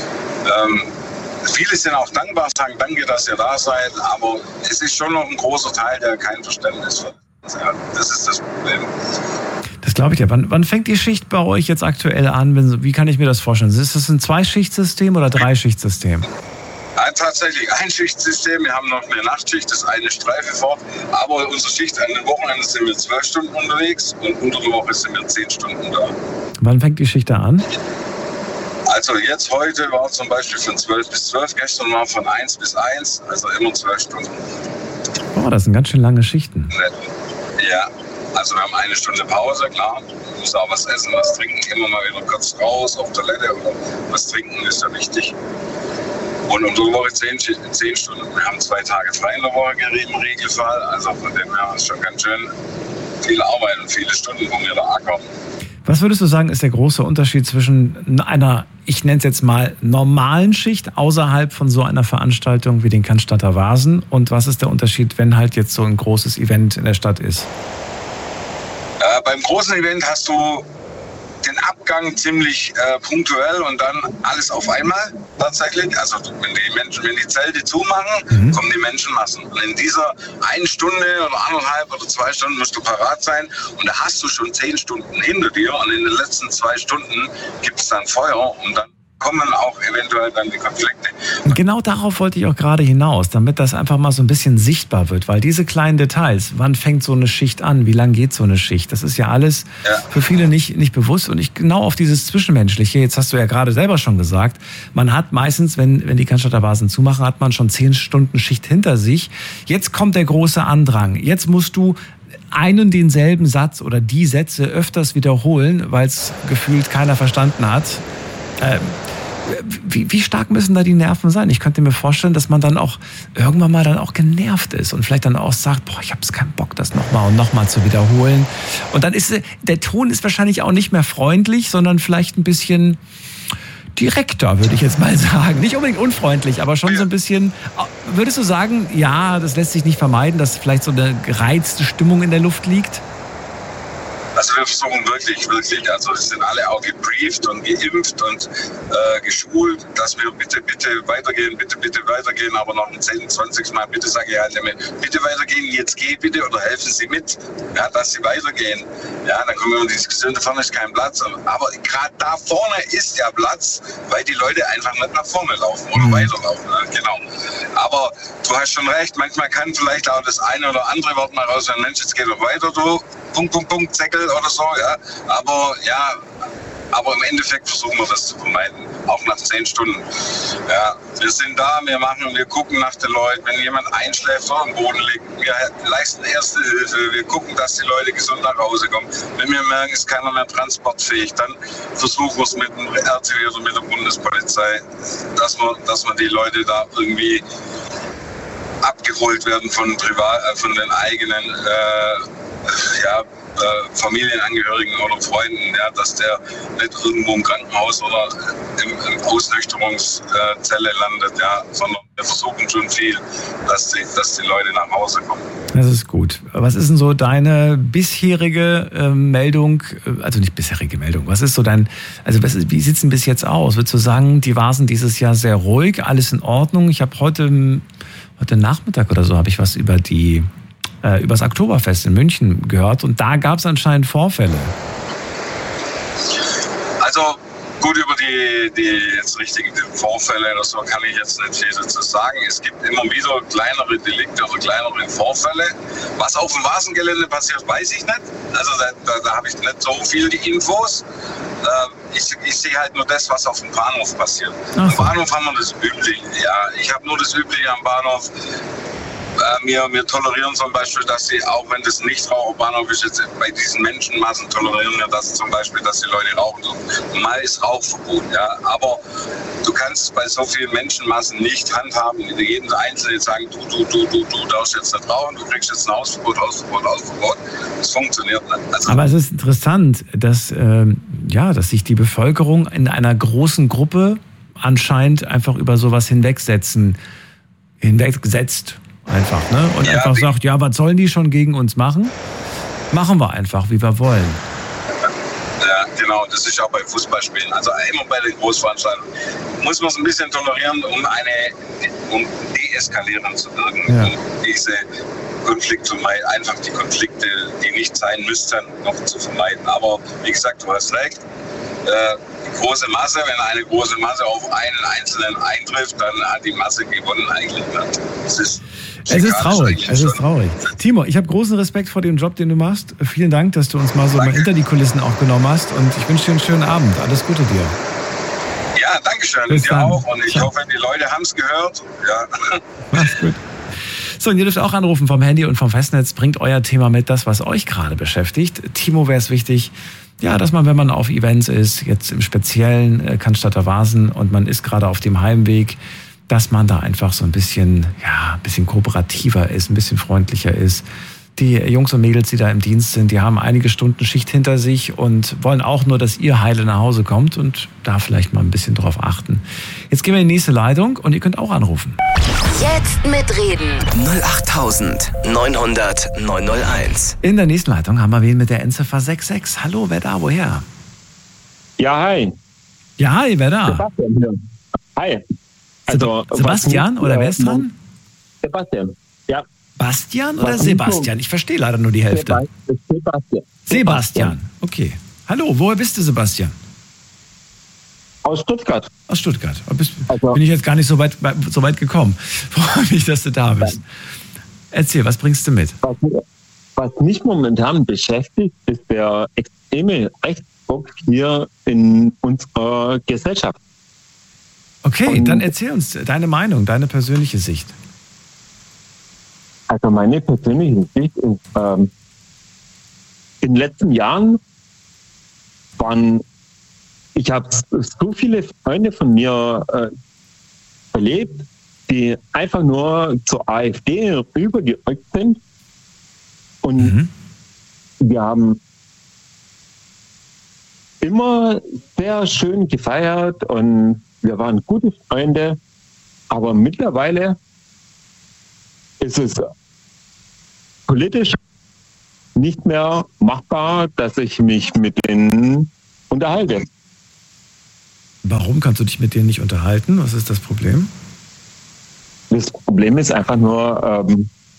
Speaker 10: Viele sind auch dankbar, sagen danke, dass ihr da seid, aber es ist schon noch ein großer Teil, der kein Verständnis hat. Ja, das ist das Problem.
Speaker 1: Das glaube ich ja. Wann fängt die Schicht bei euch jetzt aktuell an? Wie kann ich mir das vorstellen? Ist das ein 2-Schichtsystem oder 3-Schichtsystem?
Speaker 10: Tatsächlich ein Schichtsystem. Wir haben noch eine Nachtschicht, das ist eine Streife fort. Aber unsere Schicht an den Wochenenden sind wir 12 Stunden unterwegs und unter der Woche sind wir 10 Stunden da. Wann fängt die Schicht da an? Also jetzt heute war zum Beispiel von 12 bis 12, gestern war von 1 bis 1, also immer 12 Stunden.
Speaker 1: Oh, das sind ganz schön lange Schichten.
Speaker 10: Ja, also wir haben 1 Stunde Pause, klar. Du musst auch was essen, was trinken, immer mal wieder kurz raus auf Toilette oder was trinken ist ja wichtig. Und unter der Woche 10 Stunden. Wir haben 2 Tage frei in der Woche im Regelfall, also von dem her ist schon ganz schön viel Arbeit und viele Stunden, wo wir da ackern. Was würdest du sagen, ist der große Unterschied zwischen einer, ich nenne es jetzt mal, normalen Schicht außerhalb von so einer Veranstaltung wie den Cannstatter Vasen? Und was ist der Unterschied, wenn halt jetzt so ein großes Event in der Stadt ist? Beim großen Event hast du den Abgang ziemlich punktuell und dann alles auf einmal tatsächlich. Also wenn die Zelte zumachen, kommen die Menschenmassen. Und in dieser 1 Stunde oder 1,5 oder 2 Stunden musst du parat sein und da hast du schon 10 Stunden hinter dir und in den letzten 2 Stunden gibt es dann Feuer und dann kommen auch eventuell dann die Konflikte. Und genau darauf wollte ich auch gerade hinaus, damit das einfach mal so ein bisschen sichtbar wird, weil diese kleinen Details, wann fängt so eine Schicht an, wie lang geht so eine Schicht, das ist ja alles für viele nicht bewusst und genau auf dieses Zwischenmenschliche, jetzt hast du ja gerade selber schon gesagt, man hat meistens, wenn die Cannstatter Vasen zumachen, hat man schon 10 Stunden Schicht hinter sich. Jetzt kommt der große Andrang, jetzt musst du einen denselben Satz oder die Sätze öfters wiederholen, weil es gefühlt keiner verstanden hat. Wie stark müssen da die Nerven sein? Ich könnte mir vorstellen, dass man dann auch irgendwann mal dann auch genervt ist und vielleicht dann auch sagt, boah, ich habe keinen Bock, das nochmal und nochmal zu wiederholen. Und dann ist der Ton ist wahrscheinlich auch nicht mehr freundlich, sondern vielleicht ein bisschen direkter, würde ich jetzt mal sagen. Nicht unbedingt unfreundlich, aber schon so ein bisschen. Würdest du sagen, ja, das lässt sich nicht vermeiden, dass vielleicht so eine gereizte Stimmung in der Luft liegt? Also wir versuchen wirklich, also es sind alle auch gebrieft und geimpft und geschult, dass wir bitte weitergehen, bitte weitergehen, aber noch ein 10, 20 Mal bitte sage ich halt immer, bitte weitergehen, jetzt geht bitte oder helfen Sie mit, ja, dass Sie weitergehen. Ja, dann kommen wir in die Diskussion, da vorne ist kein Platz. Aber gerade da vorne ist ja Platz, weil die Leute einfach nicht nach vorne laufen oder weiterlaufen. Ja, genau. Aber du hast schon recht, manchmal kann vielleicht auch das eine oder andere Wort mal raus, wenn Mensch, jetzt geht doch weiter, du, Punkt, Zeckel oder so, ja. Aber im Endeffekt versuchen wir das zu vermeiden, auch nach 10 Stunden. Ja, wir sind da, wir gucken nach den Leuten, wenn jemand einschläft oder am Boden liegt, wir leisten erste Hilfe, wir gucken, dass die Leute gesund nach Hause kommen. Wenn wir merken, es ist keiner mehr transportfähig, dann versuchen wir es mit dem RTW oder mit der Bundespolizei, dass wir die Leute da irgendwie abgeholt werden von den eigenen Familienangehörigen oder Freunden, ja, dass der nicht irgendwo im Krankenhaus oder im Ausnüchterungszelle landet, ja, sondern wir versuchen schon viel, dass die Leute nach Hause kommen.
Speaker 1: Das ist gut. Was ist denn so deine bisherige Meldung, also nicht bisherige Meldung, was ist so wie sieht es denn bis jetzt aus? Würdest du sagen, die Vasen dieses Jahr sehr ruhig, alles in Ordnung? Ich habe heute Nachmittag oder so habe ich was über das Oktoberfest in München gehört und da gab es anscheinend Vorfälle.
Speaker 10: Also gut, über die jetzt richtigen Vorfälle oder so kann ich jetzt nicht viel dazu sagen. Es gibt immer wieder kleinere Delikte oder kleinere Vorfälle. Was auf dem Vasengelände passiert, weiß ich nicht. Also da habe ich nicht so viel die Infos. Ich sehe halt nur das, was auf dem Bahnhof passiert. Am Bahnhof haben wir das Übliche. Ja, ich habe nur das Übliche am Bahnhof. Wir tolerieren zum Beispiel, dass sie, auch wenn das Nichtraucherbahnhof ist, jetzt bei diesen Menschenmassen tolerieren wir das zum Beispiel, dass die Leute rauchen dürfen. Mal ist Rauchverbot, ja. Aber du kannst bei so vielen Menschenmassen nicht handhaben, jeden Einzelnen sagen, du darfst jetzt nicht rauchen, du kriegst jetzt ein Hausverbot. Das funktioniert nicht. Also,
Speaker 1: aber es ist interessant, dass sich die Bevölkerung in einer großen Gruppe anscheinend einfach über sowas hinwegsetzt. Einfach, ne? Und einfach sagt, ja, was sollen die schon gegen uns machen? Machen wir einfach, wie wir wollen.
Speaker 10: Ja, genau, das ist auch bei Fußballspielen. Also immer bei den Großveranstaltungen muss man es ein bisschen tolerieren, um deeskalieren zu wirken, um diese Konflikte zu vermeiden, einfach die Konflikte, die nicht sein müssten, noch zu vermeiden. Aber wie gesagt, du hast recht. Die große Masse, wenn eine große Masse auf einen Einzelnen eintrifft, dann hat die Masse gewonnen eigentlich. Es ist
Speaker 1: traurig. Timo, ich habe großen Respekt vor dem Job, den du machst. Vielen Dank, dass du uns mal so mal hinter die Kulissen auch genommen hast und ich wünsche dir einen schönen Abend. Alles Gute dir.
Speaker 10: Ja, danke schön. Bis dir dann. Auch und ich hoffe, die Leute haben es gehört. Ja.
Speaker 1: Mach's gut. So, und ihr dürft auch anrufen vom Handy und vom Festnetz. Bringt euer Thema mit, das, was euch gerade beschäftigt. Timo, wäre es wichtig, ja, dass man, wenn man auf Events ist, jetzt im Speziellen Cannstatter Vasen und man ist gerade auf dem Heimweg, dass man da einfach so ein bisschen kooperativer ist, ein bisschen freundlicher ist. Die Jungs und Mädels, die da im Dienst sind, die haben einige Stunden Schicht hinter sich und wollen auch nur, dass ihr heile nach Hause kommt und da vielleicht mal ein bisschen drauf achten. Jetzt gehen wir in die nächste Leitung und ihr könnt auch anrufen.
Speaker 4: Jetzt mitreden. 08900 901.
Speaker 1: In der nächsten Leitung haben wir wen mit der Endziffer 66. Hallo, wer da, woher?
Speaker 7: Ja, hi.
Speaker 1: Ja, hi, wer da?
Speaker 7: Sebastian hier. Hi. Also,
Speaker 1: Sebastian oder wer ist dran?
Speaker 7: Sebastian, ja.
Speaker 1: Bastian oder Sebastian? Ich verstehe leider nur die Hälfte. Sebastian, okay. Hallo, woher bist du, Sebastian?
Speaker 7: Aus Stuttgart.
Speaker 1: Aus Stuttgart. Bin ich jetzt gar nicht so weit gekommen. Freue mich, dass du da bist. Erzähl, was bringst du mit?
Speaker 7: Was mich momentan beschäftigt, ist der extreme Rechtsruck hier in unserer Gesellschaft.
Speaker 1: Okay, dann erzähl uns deine Meinung, deine persönliche Sicht.
Speaker 7: Also meine persönliche Sicht ist, in den letzten Jahren ich habe so viele Freunde von mir erlebt, die einfach nur zur AfD rübergerückt sind. Und wir haben immer sehr schön gefeiert und wir waren gute Freunde. Aber mittlerweile ist es politisch nicht mehr machbar, dass ich mich mit denen unterhalte.
Speaker 1: Warum kannst du dich mit denen nicht unterhalten? Was ist das Problem?
Speaker 7: Das Problem ist einfach nur,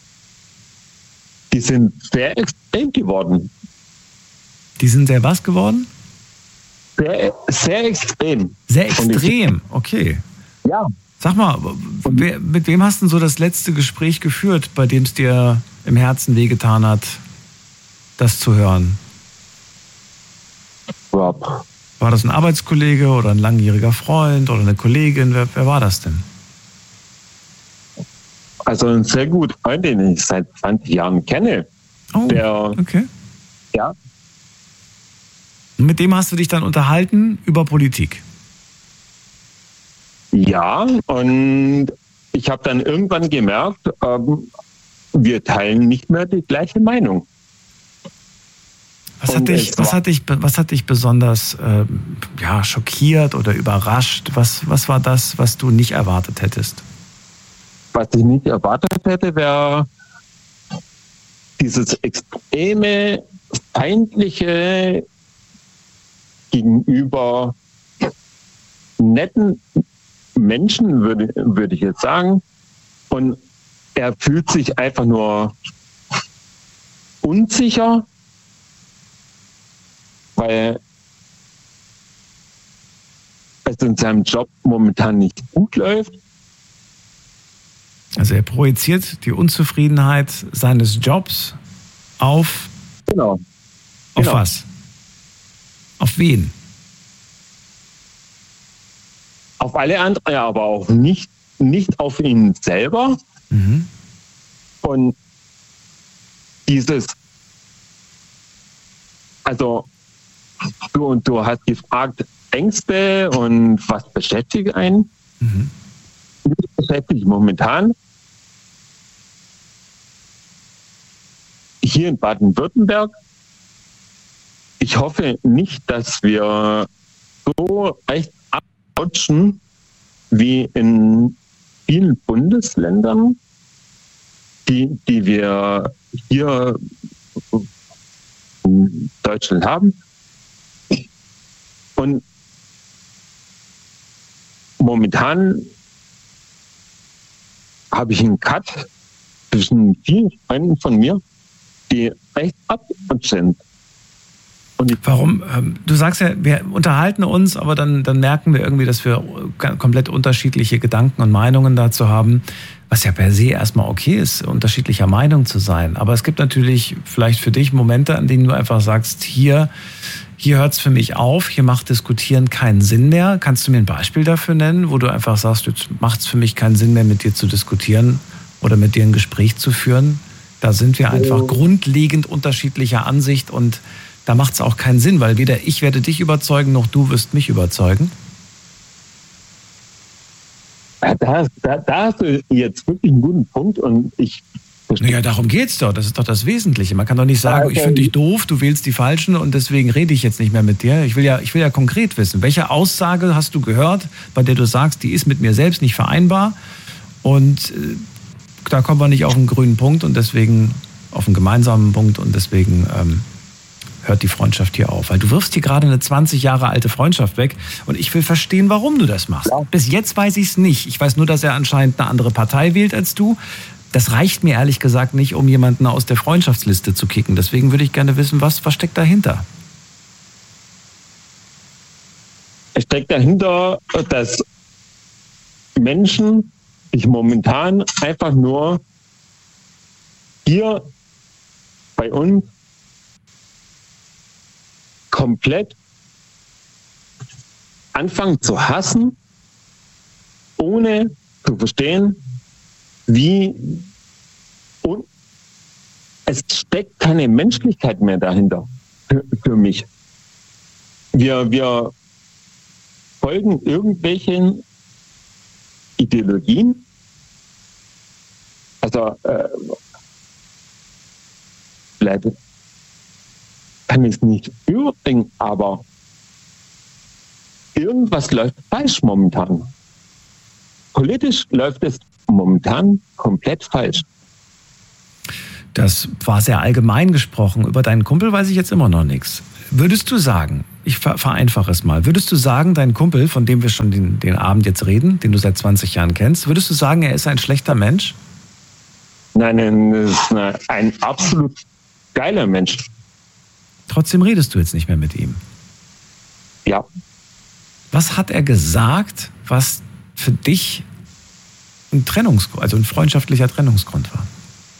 Speaker 7: die sind sehr extrem geworden.
Speaker 1: Die sind sehr was geworden?
Speaker 7: Sehr extrem.
Speaker 1: Sehr extrem, okay.
Speaker 7: Ja.
Speaker 1: Sag mal, mit wem hast du so das letzte Gespräch geführt, bei dem es dir im Herzen wehgetan hat, das zu hören?
Speaker 7: Rob.
Speaker 1: War das ein Arbeitskollege oder ein langjähriger Freund oder eine Kollegin? Wer war das denn?
Speaker 7: Also ein sehr guter Freund, den ich seit 20 Jahren kenne.
Speaker 1: Oh, okay.
Speaker 7: Ja.
Speaker 1: Mit dem hast du dich dann unterhalten über Politik?
Speaker 7: Ja, und ich habe dann irgendwann gemerkt, wir teilen nicht mehr die gleiche Meinung.
Speaker 1: Was hat dich besonders schockiert oder überrascht? Was war das, was du nicht erwartet hättest?
Speaker 7: Was ich nicht erwartet hätte, wäre dieses extreme, feindliche gegenüber netten Menschen, würde ich jetzt sagen. Und er fühlt sich einfach nur unsicher, weil es in seinem Job momentan nicht gut läuft.
Speaker 1: Also er projiziert die Unzufriedenheit seines Jobs auf...
Speaker 7: Genau.
Speaker 1: Auf was? Auf wen?
Speaker 7: Auf alle anderen, ja, aber auch nicht auf ihn selber.
Speaker 1: Mhm.
Speaker 7: Und dieses, also du hast gefragt, Ängste und was beschäftigt einen?
Speaker 1: Mhm.
Speaker 7: Mich beschäftigt momentan hier in Baden-Württemberg. Ich hoffe nicht, dass wir so recht abrutschen wie in vielen Bundesländern, die wir hier in Deutschland haben. Und momentan habe ich einen Cut zwischen vielen Freunden von mir, die recht abrutschen.
Speaker 1: Warum? Du sagst ja, wir unterhalten uns, aber dann merken wir irgendwie, dass wir komplett unterschiedliche Gedanken und Meinungen dazu haben, was ja per se erstmal okay ist, unterschiedlicher Meinung zu sein. Aber es gibt natürlich vielleicht für dich Momente, an denen du einfach sagst, hier hört es für mich auf, hier macht Diskutieren keinen Sinn mehr. Kannst du mir ein Beispiel dafür nennen, wo du einfach sagst, jetzt macht es für mich keinen Sinn mehr, mit dir zu diskutieren oder mit dir ein Gespräch zu führen? Da sind wir einfach grundlegend unterschiedlicher Ansicht und da macht es auch keinen Sinn, weil weder ich werde dich überzeugen, noch du wirst mich überzeugen.
Speaker 7: Da hast du jetzt wirklich einen guten Punkt und ich...
Speaker 1: Naja, darum geht's doch. Das ist doch das Wesentliche. Man kann doch nicht sagen, ich finde dich doof, du wählst die Falschen und deswegen rede ich jetzt nicht mehr mit dir. Ich will ja konkret wissen, welche Aussage hast du gehört, bei der du sagst, die ist mit mir selbst nicht vereinbar und da kommen wir nicht auf einen grünen Punkt und deswegen auf einen gemeinsamen Punkt und deswegen hört die Freundschaft hier auf. Weil du wirfst hier gerade eine 20 Jahre alte Freundschaft weg und ich will verstehen, warum du das machst. Ja. Bis jetzt weiß ich es nicht. Ich weiß nur, dass er anscheinend eine andere Partei wählt als du. Das reicht mir ehrlich gesagt nicht, um jemanden aus der Freundschaftsliste zu kicken. Deswegen würde ich gerne wissen, was steckt dahinter?
Speaker 7: Es steckt dahinter, dass Menschen sich momentan einfach nur hier bei uns komplett anfangen zu hassen, ohne zu verstehen, wie, und es steckt keine Menschlichkeit mehr dahinter für mich. Wir folgen irgendwelchen Ideologien. Also vielleicht kann ich es nicht überbringen, aber irgendwas läuft falsch momentan. Politisch läuft es momentan komplett falsch.
Speaker 1: Das war sehr allgemein gesprochen. Über deinen Kumpel weiß ich jetzt immer noch nichts. Würdest du sagen, ich vereinfache es mal, würdest du sagen, dein Kumpel, von dem wir schon den Abend jetzt reden, den du seit 20 Jahren kennst, würdest du sagen, er ist ein schlechter Mensch?
Speaker 7: Nein, er ist ein absolut geiler Mensch.
Speaker 1: Trotzdem redest du jetzt nicht mehr mit ihm?
Speaker 7: Ja.
Speaker 1: Was hat er gesagt, was für dich ein freundschaftlicher Trennungsgrund war?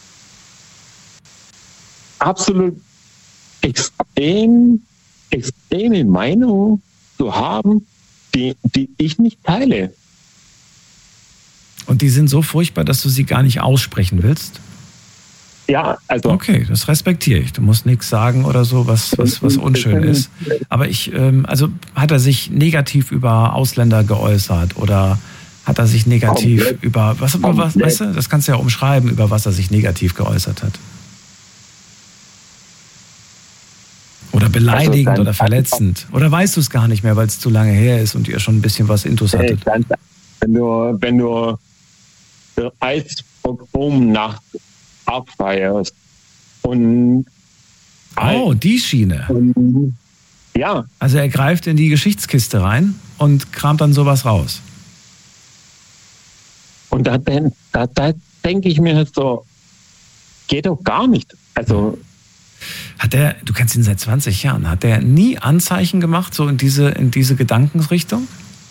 Speaker 7: Absolut extreme Meinung zu haben, die ich nicht teile.
Speaker 1: Und die sind so furchtbar, dass du sie gar nicht aussprechen willst?
Speaker 7: Ja, also...
Speaker 1: Okay, das respektiere ich. Du musst nichts sagen oder so, was unschön ist. Aber hat er sich negativ über Ausländer geäußert oder hat er sich negativ über was, weißt du, das kannst du ja umschreiben, über was er sich negativ geäußert hat? Oder beleidigend oder verletzend? Oder weißt du es gar nicht mehr, weil es zu lange her ist und ihr schon ein bisschen was Intus hattet?
Speaker 7: Wenn du Eisbock nachts abfeierst und...
Speaker 1: Oh, die Schiene.
Speaker 7: Ja.
Speaker 1: Also er greift in die Geschichtskiste rein und kramt dann sowas raus.
Speaker 7: Und da denke ich mir so, geht doch gar nicht. Also...
Speaker 1: Du kennst ihn seit 20 Jahren, hat der nie Anzeichen gemacht, so in diese Gedankensrichtung?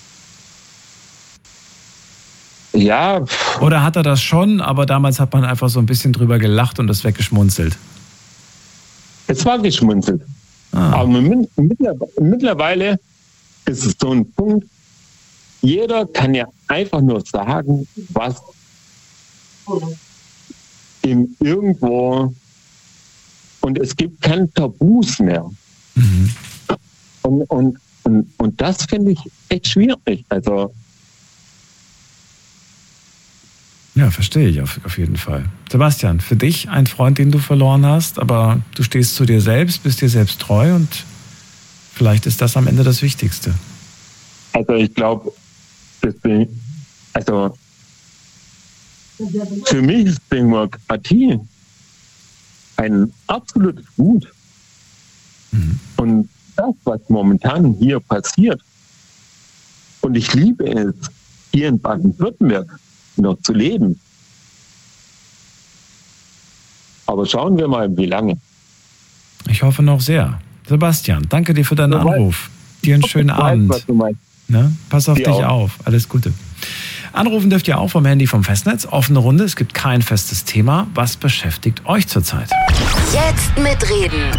Speaker 7: Ja.
Speaker 1: Oder hat er das schon, aber damals hat man einfach so ein bisschen drüber gelacht und das weggeschmunzelt?
Speaker 7: Es war geschmunzelt. Aber mittlerweile ist es so ein Punkt, jeder kann ja einfach nur sagen, was ihm irgendwo... Und es gibt keine Tabus mehr. Mhm. Und das finde ich echt schwierig. Also
Speaker 1: ja, verstehe ich auf jeden Fall. Sebastian, für dich ein Freund, den du verloren hast, aber du stehst zu dir selbst, bist dir selbst treu und vielleicht ist das am Ende das Wichtigste.
Speaker 7: Also ich glaube, für mich ist Demokratie ein absolutes Gut. Mhm. Und das, was momentan hier passiert, und ich liebe es, hier in Baden-Württemberg noch zu leben. Aber schauen wir mal, wie lange.
Speaker 1: Ich hoffe noch sehr. Sebastian, danke dir für deinen Anruf. Dir einen schönen Abend.
Speaker 7: Was du meinst.
Speaker 1: Ne? Pass auf
Speaker 7: dich
Speaker 1: auf. Alles Gute. Anrufen dürft ihr auch vom Handy vom Festnetz. Offene Runde, es gibt kein festes Thema. Was beschäftigt euch zurzeit?
Speaker 4: Jetzt mitreden.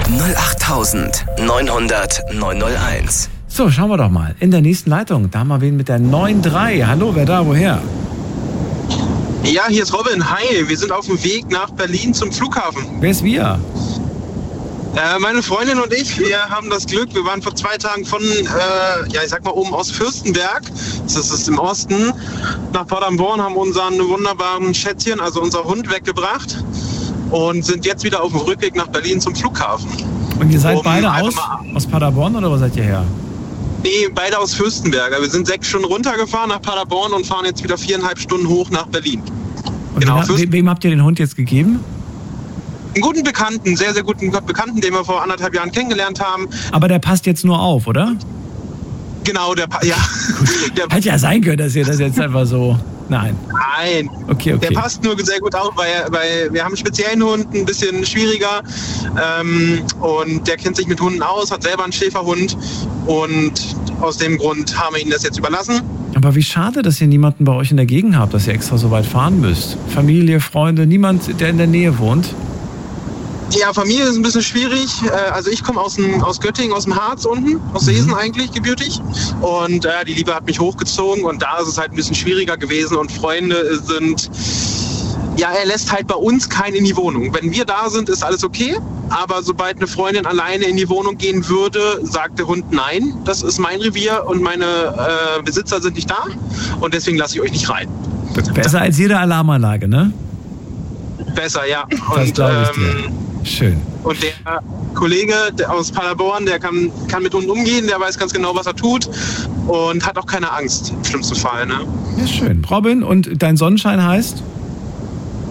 Speaker 4: 08900 901.
Speaker 1: So, schauen wir doch mal. In der nächsten Leitung, da haben wir wen mit der 93. Hallo, wer da, woher?
Speaker 8: Ja, hier ist Robin. Hi, wir sind auf dem Weg nach Berlin zum Flughafen.
Speaker 1: Wer ist wir?
Speaker 8: Meine Freundin und ich, wir haben das Glück, wir waren vor 2 Tagen von, oben aus Fürstenberg, das ist im Osten, nach Paderborn, haben unseren wunderbaren Schätzchen, also unser Hund, weggebracht und sind jetzt wieder auf dem Rückweg nach Berlin zum Flughafen.
Speaker 1: Und ihr seid beide aus Paderborn oder wo seid ihr her?
Speaker 8: Nee, beide aus Fürstenberg. Wir sind 6 Stunden runtergefahren nach Paderborn und fahren jetzt wieder 4,5 Stunden hoch nach Berlin.
Speaker 1: Und genau, wem habt ihr den Hund jetzt gegeben?
Speaker 8: Einen guten Bekannten, sehr, sehr guten Bekannten, den wir vor 1,5 Jahren kennengelernt haben.
Speaker 1: Aber der passt jetzt nur auf, oder?
Speaker 8: Genau, ja.
Speaker 1: Hätte ja sein können, dass ihr das jetzt einfach so... Nein. Okay.
Speaker 8: Der passt nur sehr gut auf, weil wir haben einen speziellen Hund, ein bisschen schwieriger. Und der kennt sich mit Hunden aus, hat selber einen Schäferhund. Und aus dem Grund haben wir ihn das jetzt überlassen.
Speaker 1: Aber wie schade, dass ihr niemanden bei euch in der Gegend habt, dass ihr extra so weit fahren müsst. Familie, Freunde, niemand, der in der Nähe wohnt.
Speaker 8: Ja, Familie ist ein bisschen schwierig. Also ich komme aus Göttingen, aus dem Harz unten, aus Seesen eigentlich gebürtig. Und die Liebe hat mich hochgezogen und da ist es halt ein bisschen schwieriger gewesen. Und Freunde sind... Ja, er lässt halt bei uns keinen in die Wohnung. Wenn wir da sind, ist alles okay. Aber sobald eine Freundin alleine in die Wohnung gehen würde, sagt der Hund nein. Das ist mein Revier und meine Besitzer sind nicht da. Und deswegen lasse ich euch nicht rein.
Speaker 1: Besser als jede Alarmanlage, ne?
Speaker 8: Besser, ja.
Speaker 1: Das glaube ich dir. Schön.
Speaker 8: Und der Kollege aus Paderborn, der kann mit Hunden umgehen, der weiß ganz genau, was er tut und hat auch keine Angst, im schlimmsten Fall. Ne?
Speaker 1: Ja, schön. Robin, und dein Sonnenschein heißt?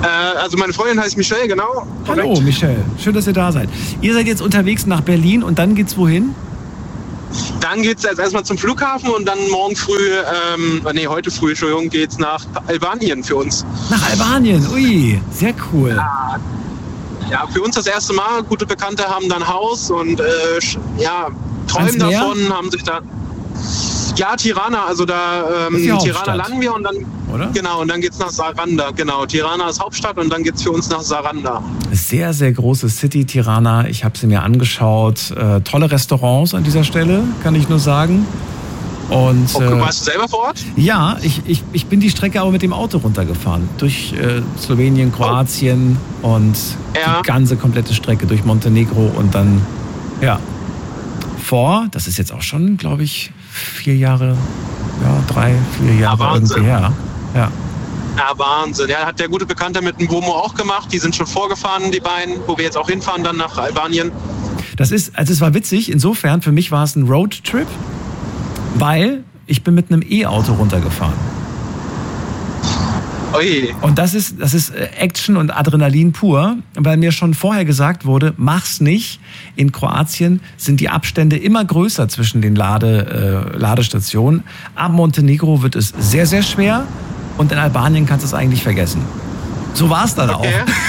Speaker 8: Also meine Freundin heißt Michelle, genau.
Speaker 1: Hallo
Speaker 8: Korrekt.
Speaker 1: Michelle, schön, dass ihr da seid. Ihr seid jetzt unterwegs nach Berlin und dann geht's wohin?
Speaker 8: Dann geht's jetzt erstmal zum Flughafen und dann morgen früh, heute früh, Entschuldigung, geht's nach Albanien für uns.
Speaker 1: Nach Albanien, ui, sehr cool.
Speaker 8: Ja, für uns das erste Mal. Gute Bekannte haben da ein Haus und träumen
Speaker 1: Ans Meer?
Speaker 8: davon, haben sich da... Ja, Tirana, also da
Speaker 1: Das ist die
Speaker 8: Tirana
Speaker 1: Hauptstadt,
Speaker 8: landen wir und dann
Speaker 1: oder?
Speaker 8: Genau, und dann geht's nach Saranda. Genau, Tirana ist Hauptstadt und dann geht's für uns nach Saranda.
Speaker 1: Sehr, sehr große City, Tirana. Ich habe sie mir angeschaut. Tolle Restaurants an dieser Stelle, kann ich nur sagen. Und,
Speaker 8: warst du selber vor Ort?
Speaker 1: Ja, ich bin die Strecke aber mit dem Auto runtergefahren. Durch Slowenien, Kroatien und die ganze komplette Strecke durch Montenegro und dann, das ist jetzt auch schon, glaube ich, 4 Jahre, 3, 4 Jahre irgendwie her. Ja.
Speaker 8: Ja, Wahnsinn. Ja, hat der gute Bekannte mit dem Bromo auch gemacht. Die sind schon vorgefahren, die beiden, wo wir jetzt auch hinfahren, dann nach Albanien.
Speaker 1: Es war witzig, insofern, für mich war es ein Roadtrip, weil ich bin mit einem E-Auto runtergefahren.
Speaker 8: Ui.
Speaker 1: Und das ist Action und Adrenalin pur, weil mir schon vorher gesagt wurde, mach's nicht. In Kroatien sind die Abstände immer größer zwischen den Ladestationen. Ab Montenegro wird es sehr, sehr schwer und in Albanien kannst du es eigentlich vergessen. So war es dann auch.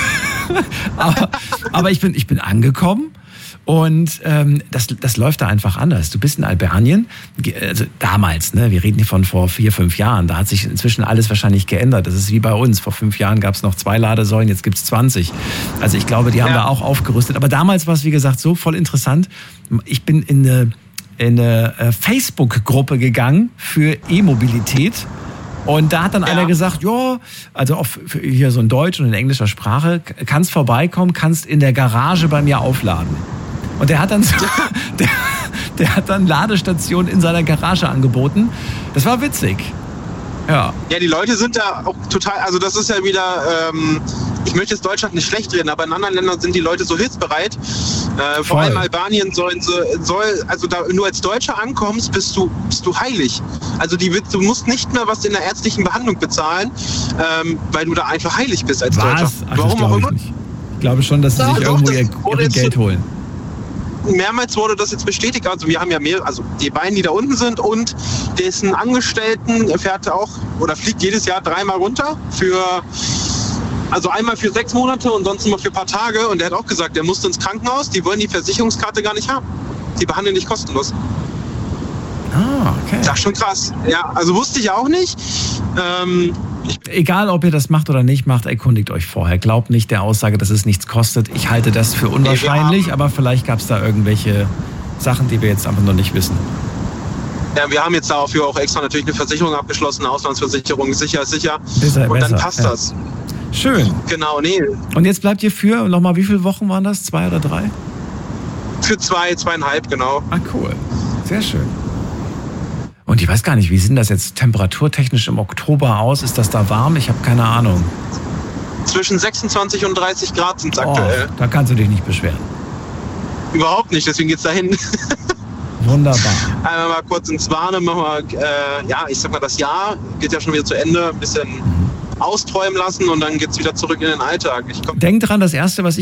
Speaker 1: aber ich bin angekommen. Und das läuft da einfach anders. Du bist in Albanien, also damals, ne, wir reden hier von vor 4, 5 Jahren, da hat sich inzwischen alles wahrscheinlich geändert. Das ist wie bei uns. Vor 5 Jahren gab es noch 2 Ladesäulen, jetzt gibt es 20. Also ich glaube, die haben da auch aufgerüstet. Aber damals war es, wie gesagt, so voll interessant. Ich bin in eine Facebook-Gruppe gegangen für E-Mobilität. Und da hat dann einer gesagt, also auch hier so in Deutsch und in englischer Sprache, kannst vorbeikommen, kannst in der Garage bei mir aufladen. Und der hat dann der hat dann Ladestationen in seiner Garage angeboten. Das war witzig. Ja.
Speaker 8: Ja, die Leute sind da auch total, also das ist ja wieder, ich möchte jetzt Deutschland nicht schlecht reden, aber in anderen Ländern sind die Leute so hilfsbereit. Vor allem Albanien also da nur als Deutscher ankommst, bist du heilig. Also du musst nicht mehr was in der ärztlichen Behandlung bezahlen, weil du da einfach heilig bist als Deutscher.
Speaker 1: Ach, warum auch immer? Ich glaube schon, dass sie sich irgendwo ihr Geld holen.
Speaker 8: Mehrmals wurde das jetzt bestätigt. Also wir haben ja die beiden, die da unten sind und dessen Angestellten fliegt jedes Jahr 3-mal runter also einmal für 6 Monate und sonst immer für ein paar Tage. Und der hat auch gesagt, der musste ins Krankenhaus, die wollen die Versicherungskarte gar nicht haben. Die behandeln dich kostenlos.
Speaker 1: Ah, okay.
Speaker 8: Das ist schon krass. Ja, also wusste ich auch nicht.
Speaker 1: Egal, ob ihr das macht oder nicht macht, erkundigt euch vorher. Glaubt nicht der Aussage, dass es nichts kostet. Ich halte das für unwahrscheinlich, aber vielleicht gab es da irgendwelche Sachen, die wir jetzt einfach noch nicht wissen.
Speaker 8: Ja, wir haben jetzt dafür auch extra natürlich eine Versicherung abgeschlossen, eine Auslandsversicherung, sicher ist sicher. Und dann passt das.
Speaker 1: Schön.
Speaker 8: Genau, nee.
Speaker 1: Und jetzt bleibt ihr für, nochmal, wie viele Wochen waren das? 2 oder 3?
Speaker 8: Für 2,5, genau.
Speaker 1: Ah, cool. Sehr schön. Und ich weiß gar nicht, wie sieht das jetzt temperaturtechnisch im Oktober aus? Ist das da warm? Ich habe keine Ahnung.
Speaker 8: Zwischen 26 und 30 Grad sind es aktuell.
Speaker 1: Da kannst du dich nicht beschweren.
Speaker 8: Überhaupt nicht, deswegen geht's dahin.
Speaker 1: Wunderbar.
Speaker 8: Einmal mal kurz ins Warme, ich sag mal, das Jahr geht ja schon wieder zu Ende, ein bisschen austräumen lassen und dann geht's wieder zurück in den Alltag.
Speaker 1: Denk dran, das erste, was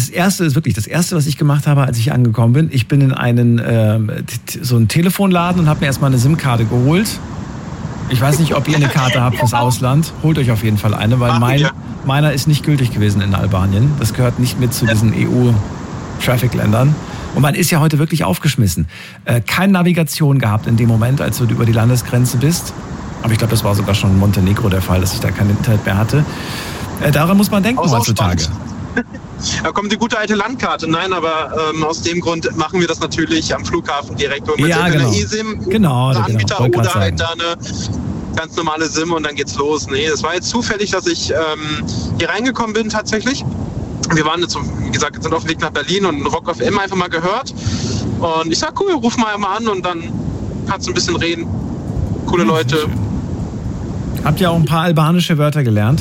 Speaker 1: ich gemacht habe, als ich angekommen bin, ich bin in so einen Telefonladen und habe mir erstmal eine SIM-Karte geholt. Ich weiß nicht, ob ihr eine Karte habt fürs Ausland. Holt euch auf jeden Fall eine, weil meiner ist nicht gültig gewesen in Albanien. Das gehört nicht mit zu diesen EU-Traffic-Ländern. Und man ist ja heute wirklich aufgeschmissen. Keine Navigation gehabt in dem Moment, als du über die Landesgrenze bist. Aber ich glaube, das war sogar schon in Montenegro der Fall, dass ich da kein Internet mehr hatte. Daran muss man denken heutzutage.
Speaker 8: Da kommt die gute alte Landkarte. Nein, aber aus dem Grund machen wir das natürlich am Flughafen direkt. Mit einer eSIM, Anbieter oder halt da eine ganz normale SIM und dann geht's los. Nee, das war jetzt zufällig, dass ich hier reingekommen bin tatsächlich. Wir waren jetzt, wie gesagt, sind auf dem Weg nach Berlin und Rock FM einfach mal gehört. Und ich sag, cool, ruf mal an und dann kannst du ein bisschen reden. Coole Leute.
Speaker 1: Habt ihr auch ein paar albanische Wörter gelernt?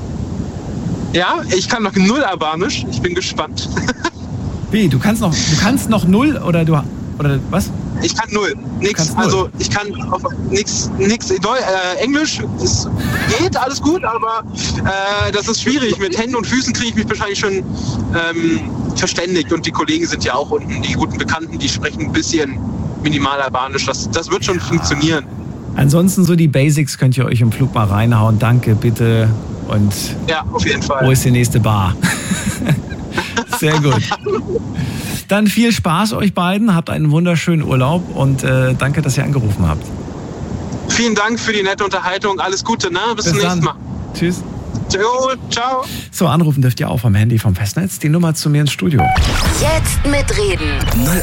Speaker 8: Ja, ich kann noch 0 Albanisch. Ich bin gespannt.
Speaker 1: Wie? Du kannst noch 0 oder was?
Speaker 8: Ich kann null. Nix. Also ich kann nix. Englisch geht, alles gut, aber das ist schwierig. Mit Händen und Füßen kriege ich mich wahrscheinlich schon verständigt. Und die Kollegen sind ja auch unten, die guten Bekannten, die sprechen ein bisschen Minimal-Albanisch. Das wird schon funktionieren.
Speaker 1: Ansonsten so die Basics könnt ihr euch im Flug mal reinhauen. Danke, bitte. Und
Speaker 8: ja, auf jeden Fall.
Speaker 1: Wo ist die nächste Bar? Sehr gut. Dann viel Spaß euch beiden. Habt einen wunderschönen Urlaub und danke, dass ihr angerufen habt.
Speaker 8: Vielen Dank für die nette Unterhaltung. Alles Gute, ne? Bis zum nächsten Mal.
Speaker 1: Tschüss.
Speaker 8: Ciao.
Speaker 1: So, anrufen dürft ihr auch vom Handy vom Festnetz. Die Nummer zu mir ins Studio.
Speaker 4: Jetzt mitreden.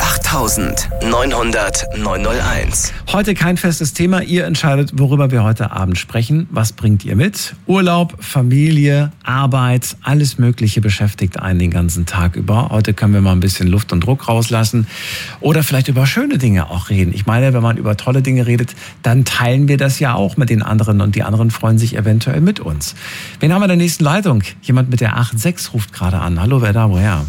Speaker 4: 08900
Speaker 1: Heute kein festes Thema. Ihr entscheidet, worüber wir heute Abend sprechen. Was bringt ihr mit? Urlaub, Familie, Arbeit, alles Mögliche beschäftigt einen den ganzen Tag über. Heute können wir mal ein bisschen Luft und Druck rauslassen. Oder vielleicht über schöne Dinge auch reden. Ich meine, wenn man über tolle Dinge redet, dann teilen wir das ja auch mit den anderen und die anderen freuen sich eventuell mit uns. Wen haben wir in der nächsten Leitung? Jemand mit der 86 ruft gerade an. Hallo, wer da? Woher?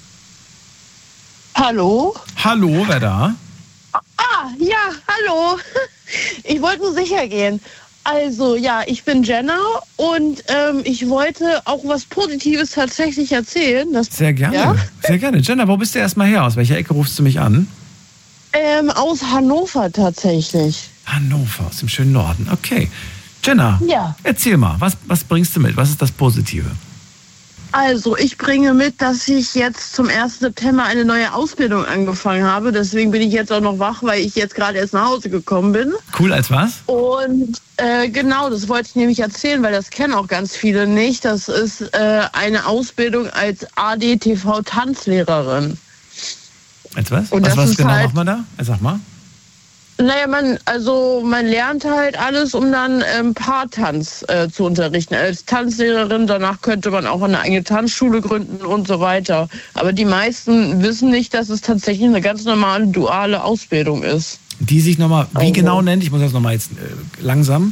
Speaker 11: Hallo?
Speaker 1: Hallo, wer da?
Speaker 11: Ja, hallo. Ich wollte nur sicher gehen. Also, ja, ich bin Jenna und ich wollte auch was Positives tatsächlich erzählen.
Speaker 1: Sehr gerne,
Speaker 11: ja?
Speaker 1: Sehr gerne. Jenna, wo bist du erstmal her? Aus welcher Ecke rufst du mich an?
Speaker 11: Aus Hannover tatsächlich.
Speaker 1: Hannover, aus dem schönen Norden. Okay. Jenna,
Speaker 11: ja.
Speaker 1: Erzähl mal, was bringst du mit? Was ist das Positive?
Speaker 11: Also, ich bringe mit, dass ich jetzt zum 1. September eine neue Ausbildung angefangen habe. Deswegen bin ich jetzt auch noch wach, weil ich jetzt gerade erst nach Hause gekommen bin.
Speaker 1: Cool, als was?
Speaker 11: Und genau, das wollte ich nämlich erzählen, weil das kennen auch ganz viele nicht. Das ist eine Ausbildung als ADTV-Tanzlehrerin.
Speaker 1: Als was?
Speaker 11: Und
Speaker 1: was genau
Speaker 11: halt,
Speaker 1: macht man da? Sag mal.
Speaker 11: Naja, man lernt halt alles, um dann Paartanz zu unterrichten. Als Tanzlehrerin, danach könnte man auch eine eigene Tanzschule gründen und so weiter. Aber die meisten wissen nicht, dass es tatsächlich eine ganz normale duale Ausbildung ist.
Speaker 1: Die sich nochmal, wie genau nennt? Ich muss das nochmal jetzt langsam.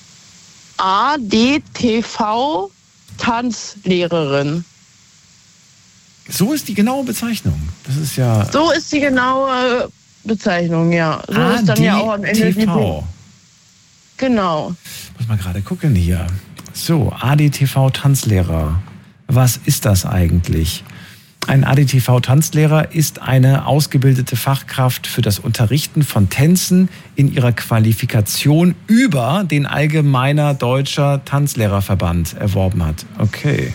Speaker 11: ADTV Tanzlehrerin.
Speaker 1: So ist die genaue Bezeichnung. Das ist ja...
Speaker 11: So ist die genaue Bezeichnung, ja. So ist dann ja auch am Ende die... Genau.
Speaker 1: Muss man gerade gucken hier. So, ADTV Tanzlehrer. Was ist das eigentlich? Ein ADTV-Tanzlehrer ist eine ausgebildete Fachkraft für das Unterrichten von Tänzen in ihrer Qualifikation über den Allgemeiner Deutscher Tanzlehrerverband erworben hat. Okay.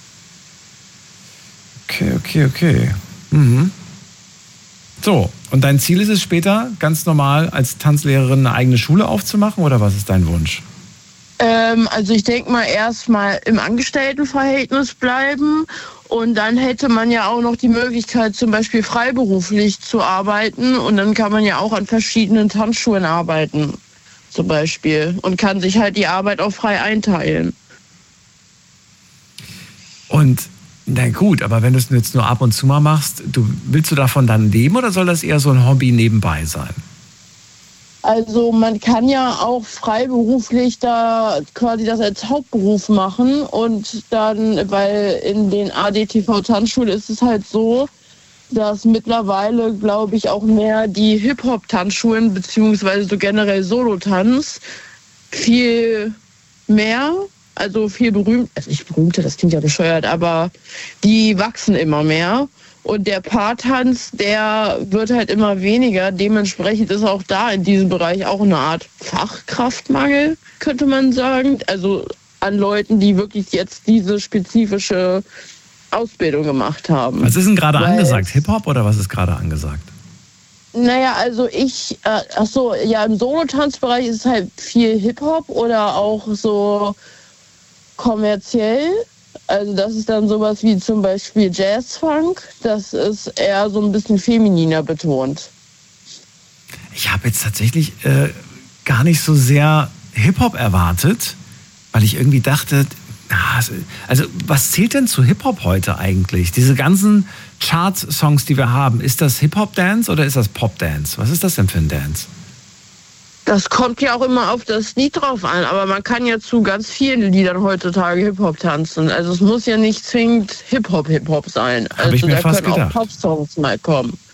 Speaker 1: Okay. Mhm. So, und dein Ziel ist es später, ganz normal als Tanzlehrerin eine eigene Schule aufzumachen, oder was ist dein Wunsch?
Speaker 11: Also ich denke mal erstmal im Angestelltenverhältnis bleiben und dann hätte man ja auch noch die Möglichkeit, zum Beispiel freiberuflich zu arbeiten und dann kann man ja auch an verschiedenen Tanzschulen arbeiten, zum Beispiel, und kann sich halt die Arbeit auch frei einteilen.
Speaker 1: Und na gut, aber wenn du es jetzt nur ab und zu mal machst, willst du davon dann leben oder soll das eher so ein Hobby nebenbei sein?
Speaker 11: Also man kann ja auch freiberuflich da quasi das als Hauptberuf machen und dann, weil in den ADTV-Tanzschulen ist es halt so, dass mittlerweile, glaube ich, auch mehr die Hip-Hop-Tanzschulen beziehungsweise so generell Solo-Tanz viel mehr, also viel berühmt, also nicht berühmter, das klingt ja bescheuert, aber die wachsen immer mehr. Und der Paartanz, der wird halt immer weniger. Dementsprechend ist auch da in diesem Bereich auch eine Art Fachkraftmangel, könnte man sagen. Also an Leuten, die wirklich jetzt diese spezifische Ausbildung gemacht haben.
Speaker 1: Was ist denn gerade angesagt? Hip-Hop oder was ist gerade angesagt?
Speaker 11: Naja, also im Solo-Tanzbereich ist halt viel Hip-Hop oder auch so kommerziell. Also das ist dann sowas wie zum Beispiel Jazz-Funk. Das ist eher so ein bisschen femininer betont.
Speaker 1: Ich habe jetzt tatsächlich gar nicht so sehr Hip-Hop erwartet, weil ich irgendwie dachte, also was zählt denn zu Hip-Hop heute eigentlich? Diese ganzen Charts-Songs, die wir haben, ist das Hip-Hop-Dance oder ist das Pop-Dance? Was ist das denn für ein Dance?
Speaker 11: Das kommt ja auch immer auf das Lied drauf an, aber man kann ja zu ganz vielen Liedern heutzutage Hip-Hop tanzen. Also es muss ja nicht zwingend Hip-Hop sein. Also
Speaker 1: Hab ich mir
Speaker 11: da
Speaker 1: fast
Speaker 11: können
Speaker 1: gedacht.
Speaker 11: auch Pop-Songs mal kommen.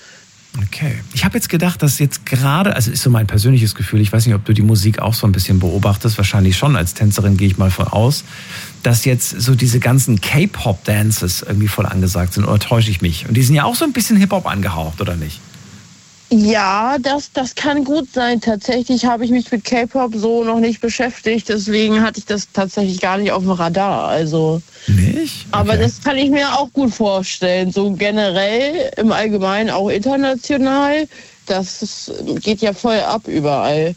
Speaker 1: Okay. Ich habe jetzt gedacht, dass jetzt gerade, also ist so mein persönliches Gefühl, ich weiß nicht, ob du die Musik auch so ein bisschen beobachtest, wahrscheinlich schon, als Tänzerin gehe ich mal von aus, dass jetzt so diese ganzen K-Pop-Dances irgendwie voll angesagt sind, oder täusche ich mich? Und die sind ja auch so ein bisschen Hip-Hop angehaucht, oder nicht?
Speaker 11: Ja, das kann gut sein. Tatsächlich habe ich mich mit K-Pop so noch nicht beschäftigt, deswegen hatte ich das tatsächlich gar nicht auf dem Radar. Also
Speaker 1: nicht? Okay.
Speaker 11: Aber das kann ich mir auch gut vorstellen. So generell, im Allgemeinen auch international, das geht ja voll ab überall.